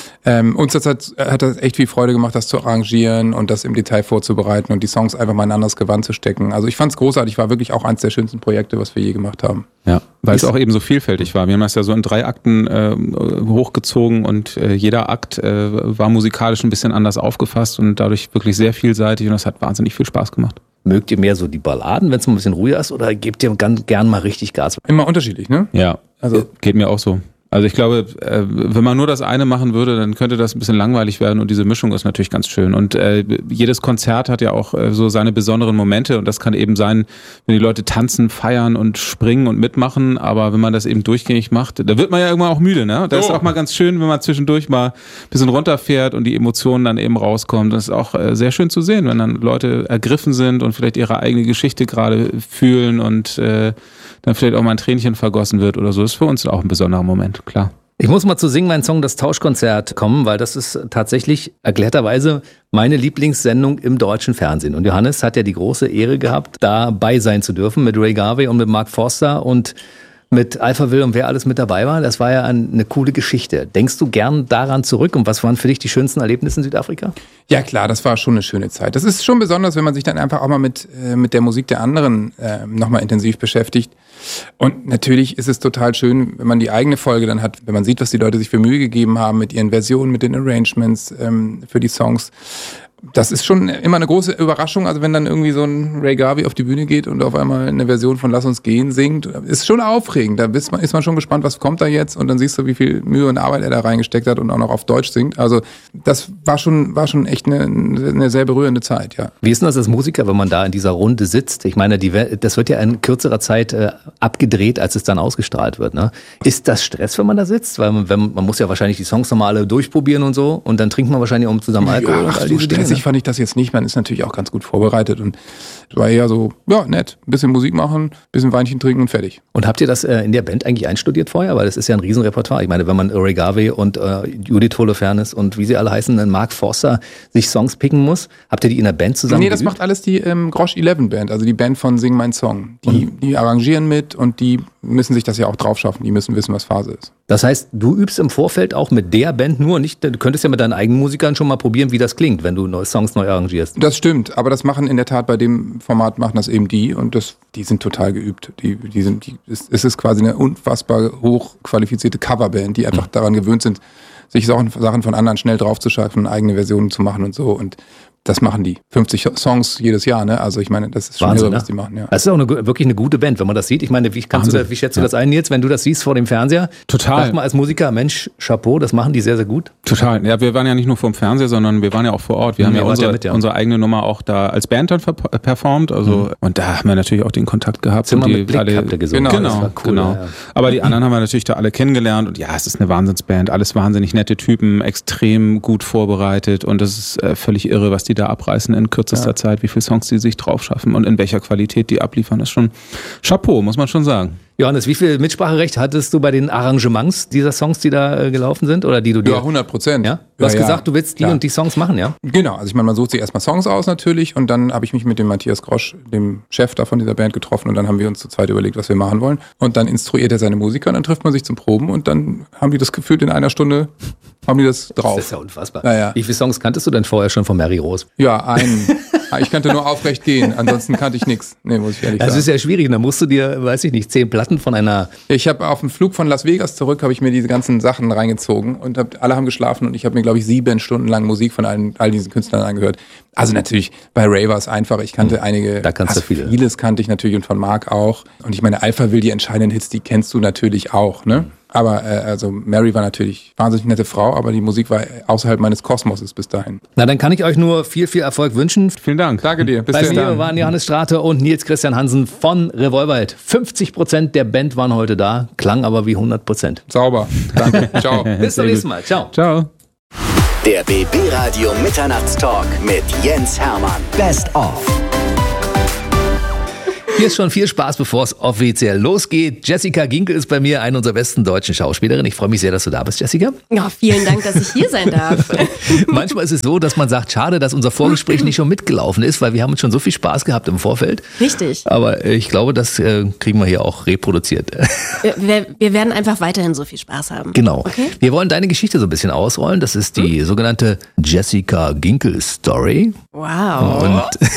uns hat das echt viel Freude gemacht, das zu arrangieren und das im Detail vorzubereiten und die Songs einfach mal in ein anderes Gewand zu stecken. Also ich fand es großartig. War wirklich auch eins der schönsten Projekte, was wir je gemacht haben. Ja, weil es auch eben so vielfältig war. Wir haben das ja so in 3 Akten hochgezogen und jeder Akt war musikalisch ein bisschen anders aufgefasst und dadurch wirklich sehr vielseitig und das hat wahnsinnig viel Spaß gemacht. Mögt ihr mehr so die Balladen, wenn es ein bisschen ruhiger ist, oder gebt ihr ganz gern mal richtig Gas? Immer unterschiedlich, ne? Ja, also geht mir auch so. Also ich glaube, wenn man nur das eine machen würde, dann könnte das ein bisschen langweilig werden und diese Mischung ist natürlich ganz schön. Und jedes Konzert hat ja auch so seine besonderen Momente und das kann eben sein, wenn die Leute tanzen, feiern und springen und mitmachen, aber wenn man das eben durchgängig macht, da wird man ja irgendwann auch müde, ne? Das ist auch mal ganz schön, wenn man zwischendurch mal ein bisschen runterfährt und die Emotionen dann eben rauskommen. Das ist auch sehr schön zu sehen, wenn dann Leute ergriffen sind und vielleicht ihre eigene Geschichte gerade fühlen und dann vielleicht auch mal ein Tränchen vergossen wird oder so. Das ist für uns auch ein besonderer Moment, klar. Ich muss mal zu Sing mein Song, das Tauschkonzert kommen, weil das ist tatsächlich erklärterweise meine Lieblingssendung im deutschen Fernsehen. Und Johannes hat ja die große Ehre gehabt, dabei sein zu dürfen mit Ray Garvey und mit Mark Forster und mit Alphaville und wer alles mit dabei war. Das war ja eine coole Geschichte. Denkst du gern daran zurück und was waren für dich die schönsten Erlebnisse in Südafrika? Ja klar, das war schon eine schöne Zeit. Das ist schon besonders, wenn man sich dann einfach auch mal mit der Musik der anderen nochmal intensiv beschäftigt. Und natürlich ist es total schön, wenn man die eigene Folge dann hat, wenn man sieht, was die Leute sich für Mühe gegeben haben mit ihren Versionen, mit den Arrangements für die Songs. Das ist schon immer eine große Überraschung, also wenn dann irgendwie so ein Ray Garvey auf die Bühne geht und auf einmal eine Version von Lass uns gehen singt, ist schon aufregend. Da ist man schon gespannt, was kommt da jetzt und dann siehst du, wie viel Mühe und Arbeit er da reingesteckt hat und auch noch auf Deutsch singt. Also das war schon echt eine sehr berührende Zeit, ja. Wie ist denn das als Musiker, wenn man da in dieser Runde sitzt? Ich meine, das wird ja in kürzerer Zeit abgedreht, als es dann ausgestrahlt wird, ne? Ist das Stress, wenn man da sitzt? Weil man muss ja wahrscheinlich die Songs nochmal alle durchprobieren und so und dann trinkt man wahrscheinlich auch zusammen Alkohol und all diese Dinge. Fand ich das jetzt nicht. Man ist natürlich auch ganz gut vorbereitet und es war eher so, ja, nett. Ein bisschen Musik machen, ein bisschen Weinchen trinken und fertig. Und habt ihr das in der Band eigentlich einstudiert vorher? Weil das ist ja ein Riesenrepertoire. Ich meine, wenn man Ray Garvey und Judith Holofernes und wie sie alle heißen, dann Mark Forster sich Songs picken muss, habt ihr die in der Band zusammen das macht alles die Grosch 11 Band, also die Band von Sing mein Song. Die arrangieren mit und die müssen sich das ja auch drauf schaffen. Die müssen wissen, was Phase ist. Das heißt, du übst im Vorfeld auch mit der Band nur nicht, du könntest ja mit deinen eigenen Musikern schon mal probieren, wie das klingt, wenn du neue Songs neu arrangierst. Das stimmt, aber das machen in der Tat bei dem Format machen das eben die und die sind total geübt. Es ist quasi eine unfassbar hochqualifizierte Coverband, die einfach daran gewöhnt sind, sich Sachen von anderen schnell draufzuschaffen, eigene Versionen zu machen und so und das machen die. 50 Songs jedes Jahr, ne? Also ich meine, das ist schon Wahnsinn, irre, was die machen. Ja. Das ist auch wirklich eine gute Band, wenn man das sieht. Ich meine, wie schätzt du das ein, Nils, wenn du das siehst vor dem Fernseher? Total. Sag mal als Musiker, Mensch, Chapeau, das machen die sehr, sehr gut. Total. Ja, wir waren ja nicht nur vor dem Fernseher, sondern wir waren ja auch vor Ort. Wir haben ja unsere eigene Nummer auch da als Band dann performt. Also, und da haben wir natürlich auch den Kontakt gehabt. Zimmer mit Blick habt ihr gesungen. Genau. Cool, ja. Aber die anderen haben wir natürlich da alle kennengelernt und ja, es ist eine Wahnsinnsband. Alles wahnsinnig nette Typen, extrem gut vorbereitet und das ist völlig irre, was die die da abreißen in kürzester Zeit, wie viele Songs die sich drauf schaffen und in welcher Qualität die abliefern, ist schon Chapeau, muss man schon sagen. Johannes, wie viel Mitspracherecht hattest du bei den Arrangements dieser Songs, die da gelaufen sind? Oder die du dir... Ja, 100%. Ja? Du hast gesagt, du willst die und die Songs machen, ja? Genau, also ich meine, man sucht sich erstmal Songs aus natürlich und dann habe ich mich mit dem Matthias Grosch, dem Chef da von dieser Band, getroffen und dann haben wir uns zu zweit überlegt, was wir machen wollen. Und dann instruiert er seine Musiker und dann trifft man sich zum Proben und dann haben die das gefühlt in einer Stunde, haben die das drauf. Das ist ja unfassbar. Ja. Wie viele Songs kanntest du denn vorher schon von Mary Rose? Ja, einen. Ich kannte nur Aufrecht gehen, ansonsten kannte ich nichts. Nee, muss ich ehrlich sagen. Das ist ja schwierig, da musst du dir, weiß ich nicht, 10 Platten von einer... Ich habe auf dem Flug von Las Vegas zurück, habe ich mir diese ganzen Sachen reingezogen und alle haben geschlafen und ich habe mir, glaube ich, 7 Stunden lang Musik von all diesen Künstlern angehört. Also natürlich, bei Ray war es einfach, ich kannte einige, da kannst du viele. Vieles kannte ich natürlich und von Mark auch. Und ich meine, Alpha Will, die entscheidenden Hits, die kennst du natürlich auch, ne? Aber also Mary war natürlich wahnsinnig nette Frau, aber die Musik war außerhalb meines Kosmoses bis dahin. Na, dann kann ich euch nur viel, viel Erfolg wünschen. Vielen Dank. Danke dir. Bis dann. Bei mir waren Johannes Strate und Nils Christian Hansen von Revolverheld. 50% der Band waren heute da, klang aber wie 100%. Sauber. Danke. Ciao. Bis zum nächsten Mal. Ciao. Ciao. Der BB Radio Mitternachtstalk mit Jens Hermann. Best of. Hier ist schon viel Spaß, bevor es offiziell losgeht. Jessica Ginkel ist bei mir, eine unserer besten deutschen Schauspielerinnen. Ich freue mich sehr, dass du da bist, Jessica. Ja, vielen Dank, dass ich hier sein darf. Manchmal ist es so, dass man sagt, schade, dass unser Vorgespräch nicht schon mitgelaufen ist, weil wir haben uns schon so viel Spaß gehabt im Vorfeld. Richtig. Aber ich glaube, das kriegen wir hier auch reproduziert. Wir werden einfach weiterhin so viel Spaß haben. Genau. Okay? Wir wollen deine Geschichte so ein bisschen ausrollen. Das ist die sogenannte Jessica Ginkel Story. Wow. Und